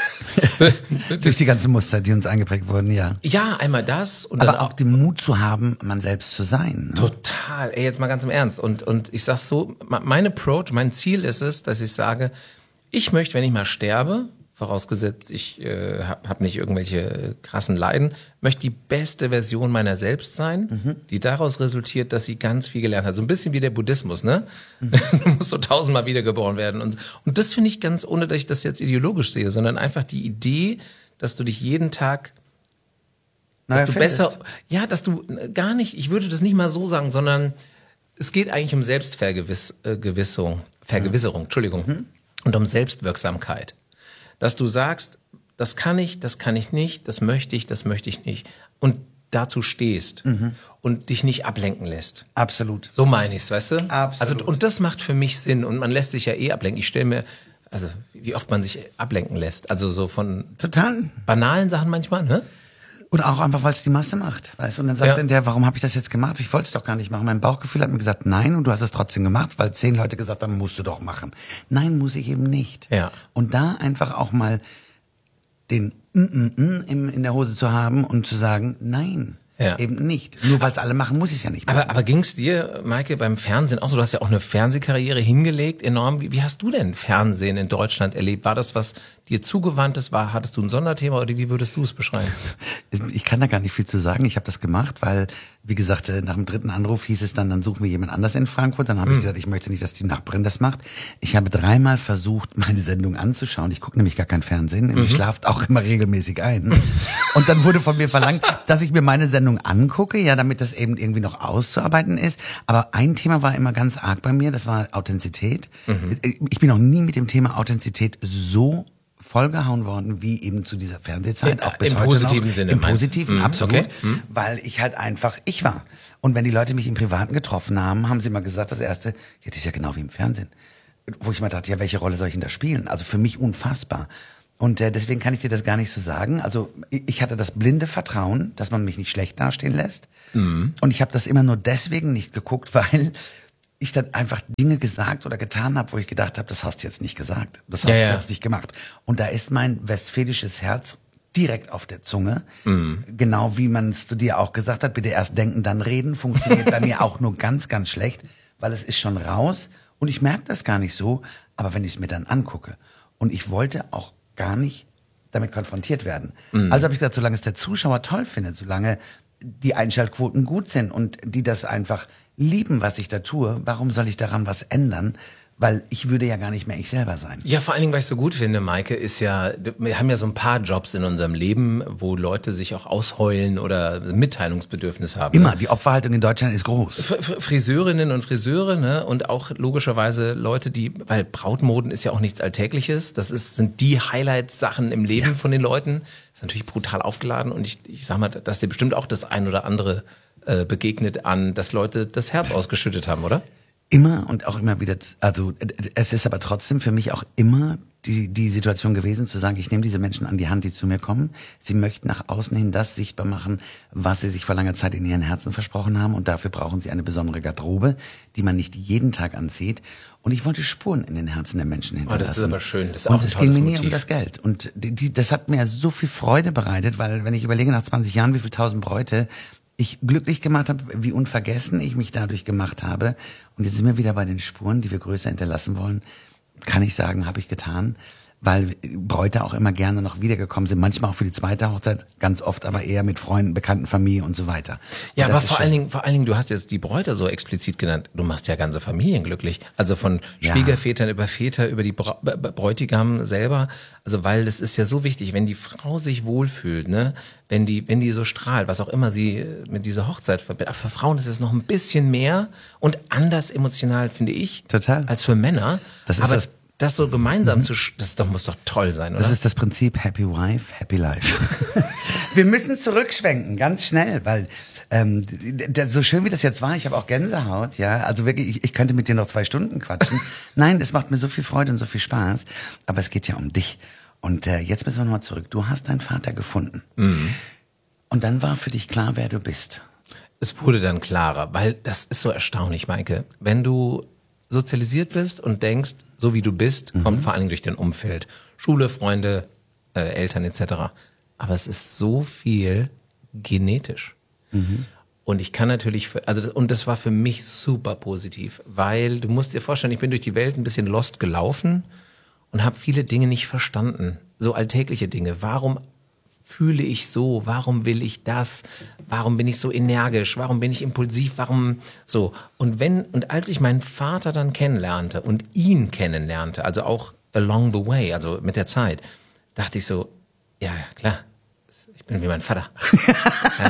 B: Durch die ganzen Muster, die uns eingeprägt wurden, ja.
A: Ja, einmal das. Und
B: aber
A: dann
B: auch den Mut zu haben, man selbst zu sein. Ne?
A: Total. Ey, jetzt mal ganz im Ernst. Und, und ich sag's so, mein Approach, mein Ziel ist es, dass ich sage, ich möchte, wenn ich mal sterbe, vorausgesetzt, ich äh, habe hab nicht irgendwelche krassen Leiden, möchte die beste Version meiner selbst sein, mhm. die daraus resultiert, dass sie ganz viel gelernt hat. So ein bisschen wie der Buddhismus, ne? Mhm. Du musst so tausendmal wiedergeboren werden. Und, und das finde ich ganz, ohne dass ich das jetzt ideologisch sehe, sondern einfach die Idee, dass du dich jeden Tag, dass
B: naja,
A: du besser, ja, dass du gar nicht, ich würde das nicht mal so sagen, sondern es geht eigentlich um Selbstvergewissung, Vergewisserung, mhm. Entschuldigung, mhm. und um Selbstwirksamkeit. Dass du sagst, das kann ich, das kann ich nicht, das möchte ich, das möchte ich nicht. Und dazu stehst mhm. und dich nicht ablenken lässt.
B: Absolut.
A: So meine ich's, weißt du?
B: Absolut.
A: Also, und das macht für mich Sinn. Und man lässt sich ja eh ablenken. Ich stelle mir, also wie oft man sich ablenken lässt. Also so von
B: total
A: banalen Sachen manchmal, ne?
B: Oder auch einfach, weil es die Masse macht, weißt du? Und dann sagst ja. du hinterher, warum habe ich das jetzt gemacht? Ich wollte es doch gar nicht machen. Mein Bauchgefühl hat mir gesagt, nein, und du hast es trotzdem gemacht, weil zehn Leute gesagt haben, musst du doch machen. Nein, muss ich eben nicht.
A: Ja.
B: Und da einfach auch mal den mm, mm, mm in, in der Hose zu haben und zu sagen, nein. Ja. Eben nicht. Nur weil es alle machen, muss ich es ja nicht machen.
A: Aber, aber ging es dir, Maike, beim Fernsehen auch so? Du hast ja auch eine Fernsehkarriere hingelegt, enorm. Wie, wie hast du denn Fernsehen in Deutschland erlebt? War das was dir zugewandtes war? Hattest du ein Sonderthema oder wie würdest du es beschreiben?
B: Ich kann da gar nicht viel zu sagen. Ich habe das gemacht, weil, wie gesagt, nach dem dritten Anruf hieß es dann, dann suchen wir jemand anders in Frankfurt. Dann habe mhm. ich gesagt, ich möchte nicht, dass die Nachbarin das macht. Ich habe dreimal versucht, meine Sendung anzuschauen. Ich gucke nämlich gar kein Fernsehen. Mhm. Ich schlafe auch immer regelmäßig ein. Und dann wurde von mir verlangt, dass ich mir meine Sendung angucke, ja, damit das eben irgendwie noch auszuarbeiten ist. Aber ein Thema war immer ganz arg bei mir, das war Authentizität. Mhm. Ich bin noch nie mit dem Thema Authentizität so vollgehauen worden, wie eben zu dieser Fernsehzeit, auch bis
A: Im
B: heute
A: positiven
B: noch.
A: Sinne,
B: Im
A: meinst du?
B: positiven,
A: Mhm,
B: absolut,
A: okay. Mhm.
B: weil ich halt einfach ich war. Und wenn die Leute mich im Privaten getroffen haben, haben sie immer gesagt, das Erste, ja, das ist ja genau wie im Fernsehen. Wo ich mal dachte, ja, welche Rolle soll ich denn da spielen? Also für mich unfassbar. Und äh, deswegen kann ich dir das gar nicht so sagen. Also ich hatte das blinde Vertrauen, dass man mich nicht schlecht dastehen lässt. Mhm. Und ich habe das immer nur deswegen nicht geguckt, weil ich dann einfach Dinge gesagt oder getan habe, wo ich gedacht habe, das hast du jetzt nicht gesagt. Das hast
A: ja,
B: du
A: ja.
B: jetzt nicht gemacht. Und da ist mein westfälisches Herz direkt auf der Zunge. Mhm. Genau wie man es zu dir auch gesagt hat, bitte erst denken, dann reden, funktioniert bei mir auch nur ganz, ganz schlecht, weil es ist schon raus und ich merke das gar nicht so, aber wenn ich es mir dann angucke und ich wollte auch gar nicht damit konfrontiert werden. Mhm. Also habe ich gesagt, solange es der Zuschauer toll findet, solange die Einschaltquoten gut sind und die das einfach lieben, was ich da tue, warum soll ich daran was ändern? Weil ich würde ja gar nicht mehr ich selber sein.
A: Ja, vor allen Dingen, was ich so gut finde, Maike, ist ja, wir haben ja so ein paar Jobs in unserem Leben, wo Leute sich auch ausheulen oder Mitteilungsbedürfnis haben.
B: Immer,
A: ne?
B: Die Opferhaltung in Deutschland ist groß.
A: F- Friseurinnen und Friseure, ne, und auch logischerweise Leute, die, weil Brautmoden ist ja auch nichts Alltägliches, das ist, sind die Highlights-Sachen im Leben ja. von den Leuten, ist natürlich brutal aufgeladen und ich, ich sag mal, dass dir bestimmt auch das ein oder andere äh, begegnet an, dass Leute das Herz ausgeschüttet haben, oder?
B: Immer und auch immer wieder, also es ist aber trotzdem für mich auch immer die, die Situation gewesen, zu sagen, ich nehme diese Menschen an die Hand, die zu mir kommen. Sie möchten nach außen hin das sichtbar machen, was sie sich vor langer Zeit in ihren Herzen versprochen haben und dafür brauchen sie eine besondere Garderobe, die man nicht jeden Tag anzieht. Und ich wollte Spuren in den Herzen der Menschen hinterlassen.
A: Oh, das ist aber schön. Das ist
B: und
A: auch ein
B: es ging mir nie
A: Motiv.
B: um das Geld. Und die, die, das hat mir so viel Freude bereitet, weil wenn ich überlege nach zwanzig Jahren, wie viel tausend Bräute ich glücklich gemacht habe, wie unvergessen ich mich dadurch gemacht habe. Und jetzt sind wir wieder bei den Spuren, die wir größer hinterlassen wollen. Kann ich sagen, habe ich getan, weil Bräute auch immer gerne noch wiedergekommen sind. Manchmal auch für die zweite Hochzeit, ganz oft aber eher mit Freunden, Bekannten, Familie und so weiter.
A: Ja,
B: und
A: aber vor allen Dingen, vor allen Dingen, du hast jetzt die Bräute so explizit genannt. Du machst ja ganze Familien glücklich. Also von
B: Ja.
A: Schwiegervätern über Väter, über die Bra B- Bräutigam selber. Also weil das ist ja so wichtig, wenn die Frau sich wohlfühlt, ne, wenn die, wenn die so strahlt, was auch immer sie mit dieser Hochzeit verbindet. Aber für Frauen ist es noch ein bisschen mehr und anders emotional, finde ich.
B: Total.
A: Als für Männer.
B: Das ist
A: aber
B: das-
A: das so gemeinsam zu, sch- das doch, muss doch toll sein, oder?
B: Das ist das Prinzip Happy Wife, Happy Life. Wir müssen zurückschwenken, ganz schnell, weil ähm, d- d- so schön wie das jetzt war, ich habe auch Gänsehaut, ja, also wirklich, ich, ich könnte mit dir noch zwei Stunden quatschen. Nein, es macht mir so viel Freude und so viel Spaß, aber es geht ja um dich. Und äh, jetzt müssen wir nochmal zurück. Du hast deinen Vater gefunden. Mhm. Und dann war für dich klar, wer du bist.
A: Es wurde dann klarer, weil das ist so erstaunlich, Maike. Wenn du sozialisiert bist und denkst, so wie du bist, kommt vor allen Dingen durch dein Umfeld. Schule, Freunde, äh, Eltern et cetera. Aber es ist so viel genetisch. Mhm. Und ich kann natürlich, für, also das, und das war für mich super positiv, weil du musst dir vorstellen, ich bin durch die Welt ein bisschen lost gelaufen und habe viele Dinge nicht verstanden. So alltägliche Dinge. Warum fühle ich so? Warum will ich das? Warum bin ich so energisch? Warum bin ich impulsiv? Warum so? Und wenn, und als ich meinen Vater dann kennenlernte und ihn kennenlernte, also auch along the way, also mit der Zeit, dachte ich so, ja, ja, klar, ich bin wie mein Vater. Ja?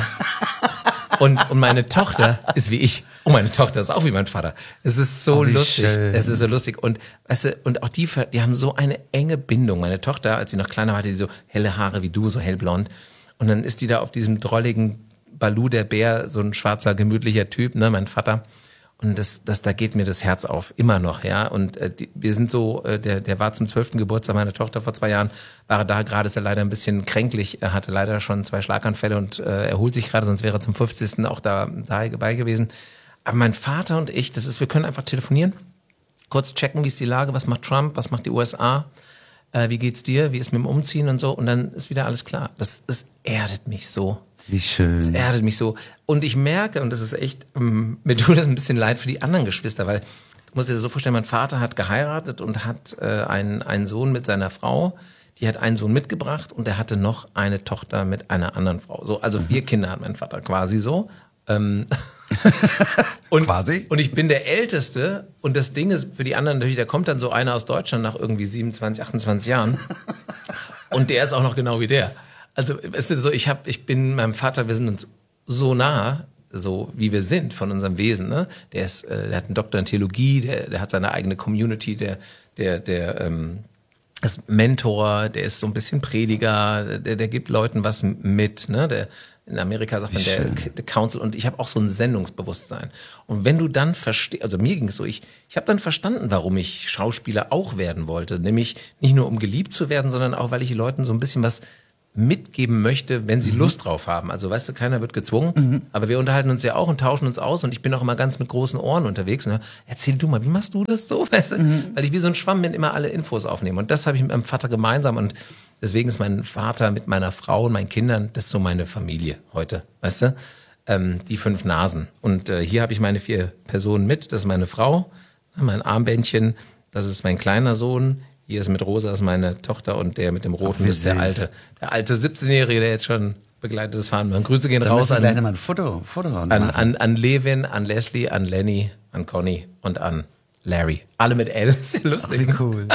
A: Und, und meine Tochter ist wie ich. Und meine Tochter ist auch wie mein Vater. Es ist so
B: Oh, wie
A: lustig.
B: schön.
A: Es ist so lustig. Und, weißt du, und auch die, die haben so eine enge Bindung. Meine Tochter, als sie noch kleiner war, hatte die so helle Haare wie du, so hellblond. Und dann ist die da auf diesem drolligen Balu, der Bär, so ein schwarzer, gemütlicher Typ, ne, mein Vater. Und das, das, da geht mir das Herz auf, immer noch, ja. Und äh, die, wir sind so, äh, der, der war zum zwölften Geburtstag meiner Tochter vor zwei Jahren, war er da gerade, ist er leider ein bisschen kränklich, er hatte leider schon zwei Schlaganfälle und äh, erholt sich gerade, sonst wäre er zum fünfzigsten auch da dabei gewesen. Aber mein Vater und ich, das ist, wir können einfach telefonieren, kurz checken, wie ist die Lage, was macht Trump, was macht die U S A, äh, wie geht's dir, wie ist mit dem Umziehen und so, und dann ist wieder alles klar. Das, das erdet mich so.
B: Wie schön.
A: Das erdet mich so. Und ich merke, und das ist echt, ähm, mir tut das ein bisschen leid für die anderen Geschwister, weil, du musst dir das so vorstellen, mein Vater hat geheiratet und hat äh, einen, einen Sohn mit seiner Frau, die hat einen Sohn mitgebracht und er hatte noch eine Tochter mit einer anderen Frau. So, also vier mhm. Kinder hat mein Vater quasi so. Ähm, und,
B: quasi?
A: Und ich bin der Älteste und das Ding ist für die anderen natürlich, da kommt dann so einer aus Deutschland nach irgendwie siebenundzwanzig, achtundzwanzig Jahren und der ist auch noch genau wie der. Also, weißt du, so, ich hab, ich bin meinem Vater, wir sind uns so nah, so wie wir sind von unserem Wesen, ne? Der ist, äh, der hat einen Doktor in Theologie, der, der hat seine eigene Community, der, der, der, ähm, ist Mentor, der ist so ein bisschen Prediger, der, der gibt Leuten was mit, ne? Der, in Amerika sagt man der, der Council, und ich habe auch so ein Sendungsbewusstsein. Und wenn du dann verstehst, also mir ging es so, ich, ich habe dann verstanden, warum ich Schauspieler auch werden wollte. Nämlich nicht nur um geliebt zu werden, sondern auch, weil ich den Leuten so ein bisschen was mitgeben möchte, wenn sie mhm. Lust drauf haben. Also weißt du, keiner wird gezwungen, mhm. aber wir unterhalten uns ja auch und tauschen uns aus, und ich bin auch immer ganz mit großen Ohren unterwegs. Und erzähl du mal, wie machst du das so? Weißt du? Mhm. Weil ich wie so ein Schwamm bin, immer alle Infos aufnehme. Und das habe ich mit meinem Vater gemeinsam, und deswegen ist mein Vater mit meiner Frau und meinen Kindern, das ist so meine Familie heute, weißt du? Ähm, die fünf Nasen. Und äh, hier habe ich meine vier Personen mit. Das ist meine Frau, mein Armbändchen, das ist mein kleiner Sohn. Hier ist mit Rosa ist meine Tochter, und der mit dem Roten Ach, ist der alte, der alte siebzehnjährige, der jetzt schon begleitetes Fahren macht. Grüße gehen
B: Dann
A: raus an,
B: mal ein Foto, Foto
A: an, an, an Levin, an Leslie, an Lenny, an Conny und an Larry. Alle mit L, sehr lustig.
B: Ach, wie cool.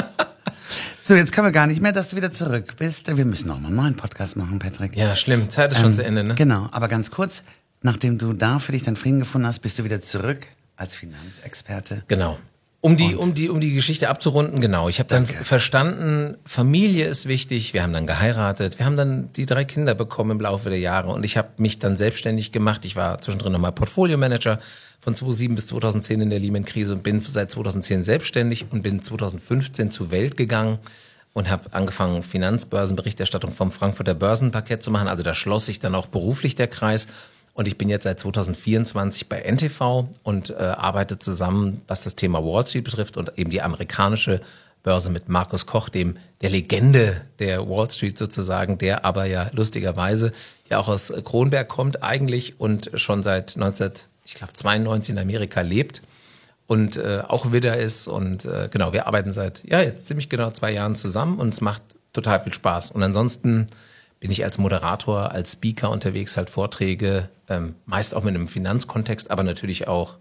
B: So, jetzt können wir gar nicht mehr, dass du wieder zurück bist. Wir müssen noch mal einen neuen Podcast machen, Patrick.
A: Ja, schlimm. Zeit ist schon ähm, zu Ende, ne?
B: Genau, aber ganz kurz, nachdem du da für dich deinen Frieden gefunden hast, bist du wieder zurück als Finanzexperte.
A: Genau. Um die, um die, um die Geschichte abzurunden, genau. Ich habe dann
B: Danke.
A: verstanden, Familie ist wichtig. Wir haben dann geheiratet. Wir haben dann die drei Kinder bekommen im Laufe der Jahre. Und ich habe mich dann selbstständig gemacht. Ich war zwischendrin nochmal Portfolio-Manager von zweitausendsieben bis zweitausendzehn in der Lehman-Krise und bin seit zweitausendzehn selbstständig und bin zweitausendfünfzehn zur Welt gegangen und habe angefangen, Finanzbörsenberichterstattung vom Frankfurter Börsenparkett zu machen. Also da schloss sich dann auch beruflich der Kreis. Und ich bin jetzt seit zweitausendvierundzwanzig bei N T V und äh, arbeite zusammen, was das Thema Wall Street betrifft, und eben die amerikanische Börse mit Markus Koch, dem der Legende der Wall Street sozusagen, der aber ja lustigerweise ja auch aus Kronberg kommt eigentlich und schon seit neunzehnhundertzweiundneunzig in Amerika lebt und äh, auch Widder ist. Und äh, genau, wir arbeiten seit ja jetzt ziemlich genau zwei Jahren zusammen, und es macht total viel Spaß. Und ansonsten bin ich als Moderator, als Speaker unterwegs, halt Vorträge, ähm, meist auch mit einem Finanzkontext, aber natürlich auch,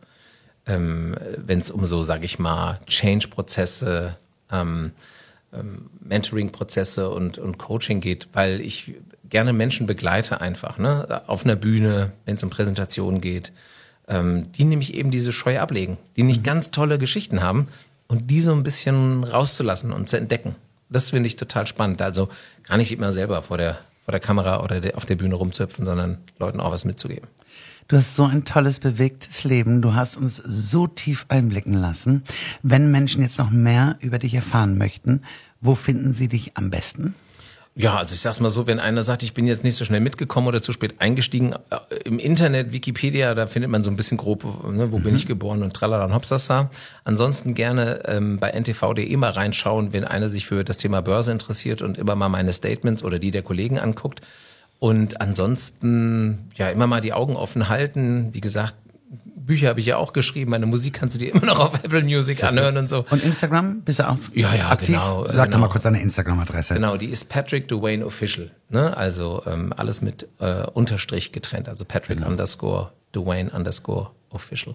A: ähm, wenn es um so, sage ich mal, Change-Prozesse, ähm, ähm, Mentoring-Prozesse und, und Coaching geht, weil ich gerne Menschen begleite einfach, ne, auf einer Bühne, wenn es um Präsentationen geht, ähm, die nämlich eben diese Scheu ablegen, die nicht ganz tolle Geschichten haben, und die so ein bisschen rauszulassen und zu entdecken. Das finde ich total spannend. Also gar nicht immer selber vor der vor der Kamera oder der, auf der Bühne rumzuhüpfen, sondern Leuten auch was mitzugeben.
B: Du hast so ein tolles, bewegtes Leben. Du hast uns so tief einblicken lassen. Wenn Menschen jetzt noch mehr über dich erfahren möchten, wo finden sie dich am besten?
A: Ja, also ich sag's mal so, wenn einer sagt, ich bin jetzt nicht so schnell mitgekommen oder zu spät eingestiegen, im Internet, Wikipedia, da findet man so ein bisschen grob, ne, wo mhm. bin ich geboren und tralala und hopsasa. Ansonsten gerne ähm, bei n t v punkt d e mal reinschauen, wenn einer sich für das Thema Börse interessiert und immer mal meine Statements oder die der Kollegen anguckt. Und ansonsten, ja, immer mal die Augen offen halten. Wie gesagt, Bücher habe ich ja auch geschrieben, meine Musik kannst du dir immer noch auf Apple Music anhören und so.
B: Und Instagram, bist du auch
A: ja, ja,
B: aktiv?
A: Genau,
B: Sag
A: genau.
B: doch mal kurz deine Instagram-Adresse.
A: Genau, die ist Patrick Duane Official, ne? Also ähm, alles mit äh, Unterstrich getrennt, also Patrick genau. underscore Duane underscore Official.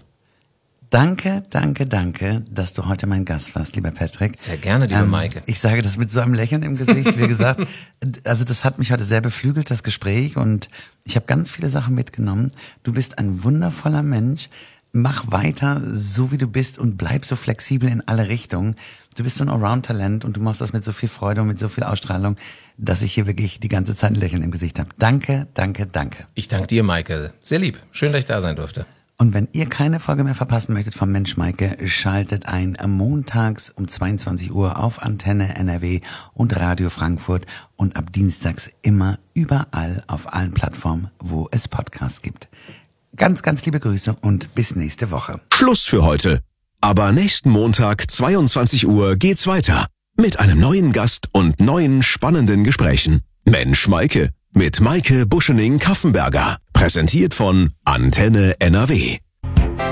B: Danke, danke, danke, dass du heute mein Gast warst, lieber Patrick.
A: Sehr gerne, liebe
B: ähm,
A: Maike.
B: Ich sage das mit so einem Lächeln im Gesicht, wie gesagt. Also das hat mich heute sehr beflügelt, das Gespräch, und ich habe ganz viele Sachen mitgenommen. Du bist ein wundervoller Mensch. Mach weiter, so wie du bist, und bleib so flexibel in alle Richtungen. Du bist so ein Allround-Talent, und du machst das mit so viel Freude und mit so viel Ausstrahlung, dass ich hier wirklich die ganze Zeit ein Lächeln im Gesicht habe. Danke, danke, danke.
A: Ich danke dir, Maike. Sehr lieb. Schön, dass ich da sein durfte.
B: Und wenn ihr keine Folge mehr verpassen möchtet vom Mensch Maike, schaltet ein montags um zweiundzwanzig Uhr auf Antenne N R W und Radio Frankfurt, und ab dienstags immer überall auf allen Plattformen, wo es Podcasts gibt. Ganz, ganz liebe Grüße und bis nächste Woche.
C: Schluss für heute. Aber nächsten Montag, zweiundzwanzig Uhr, geht's weiter. Mit einem neuen Gast und neuen spannenden Gesprächen. Mensch Maike. Mit Maike Buschening-Kaffenberger. Präsentiert von Antenne N R W.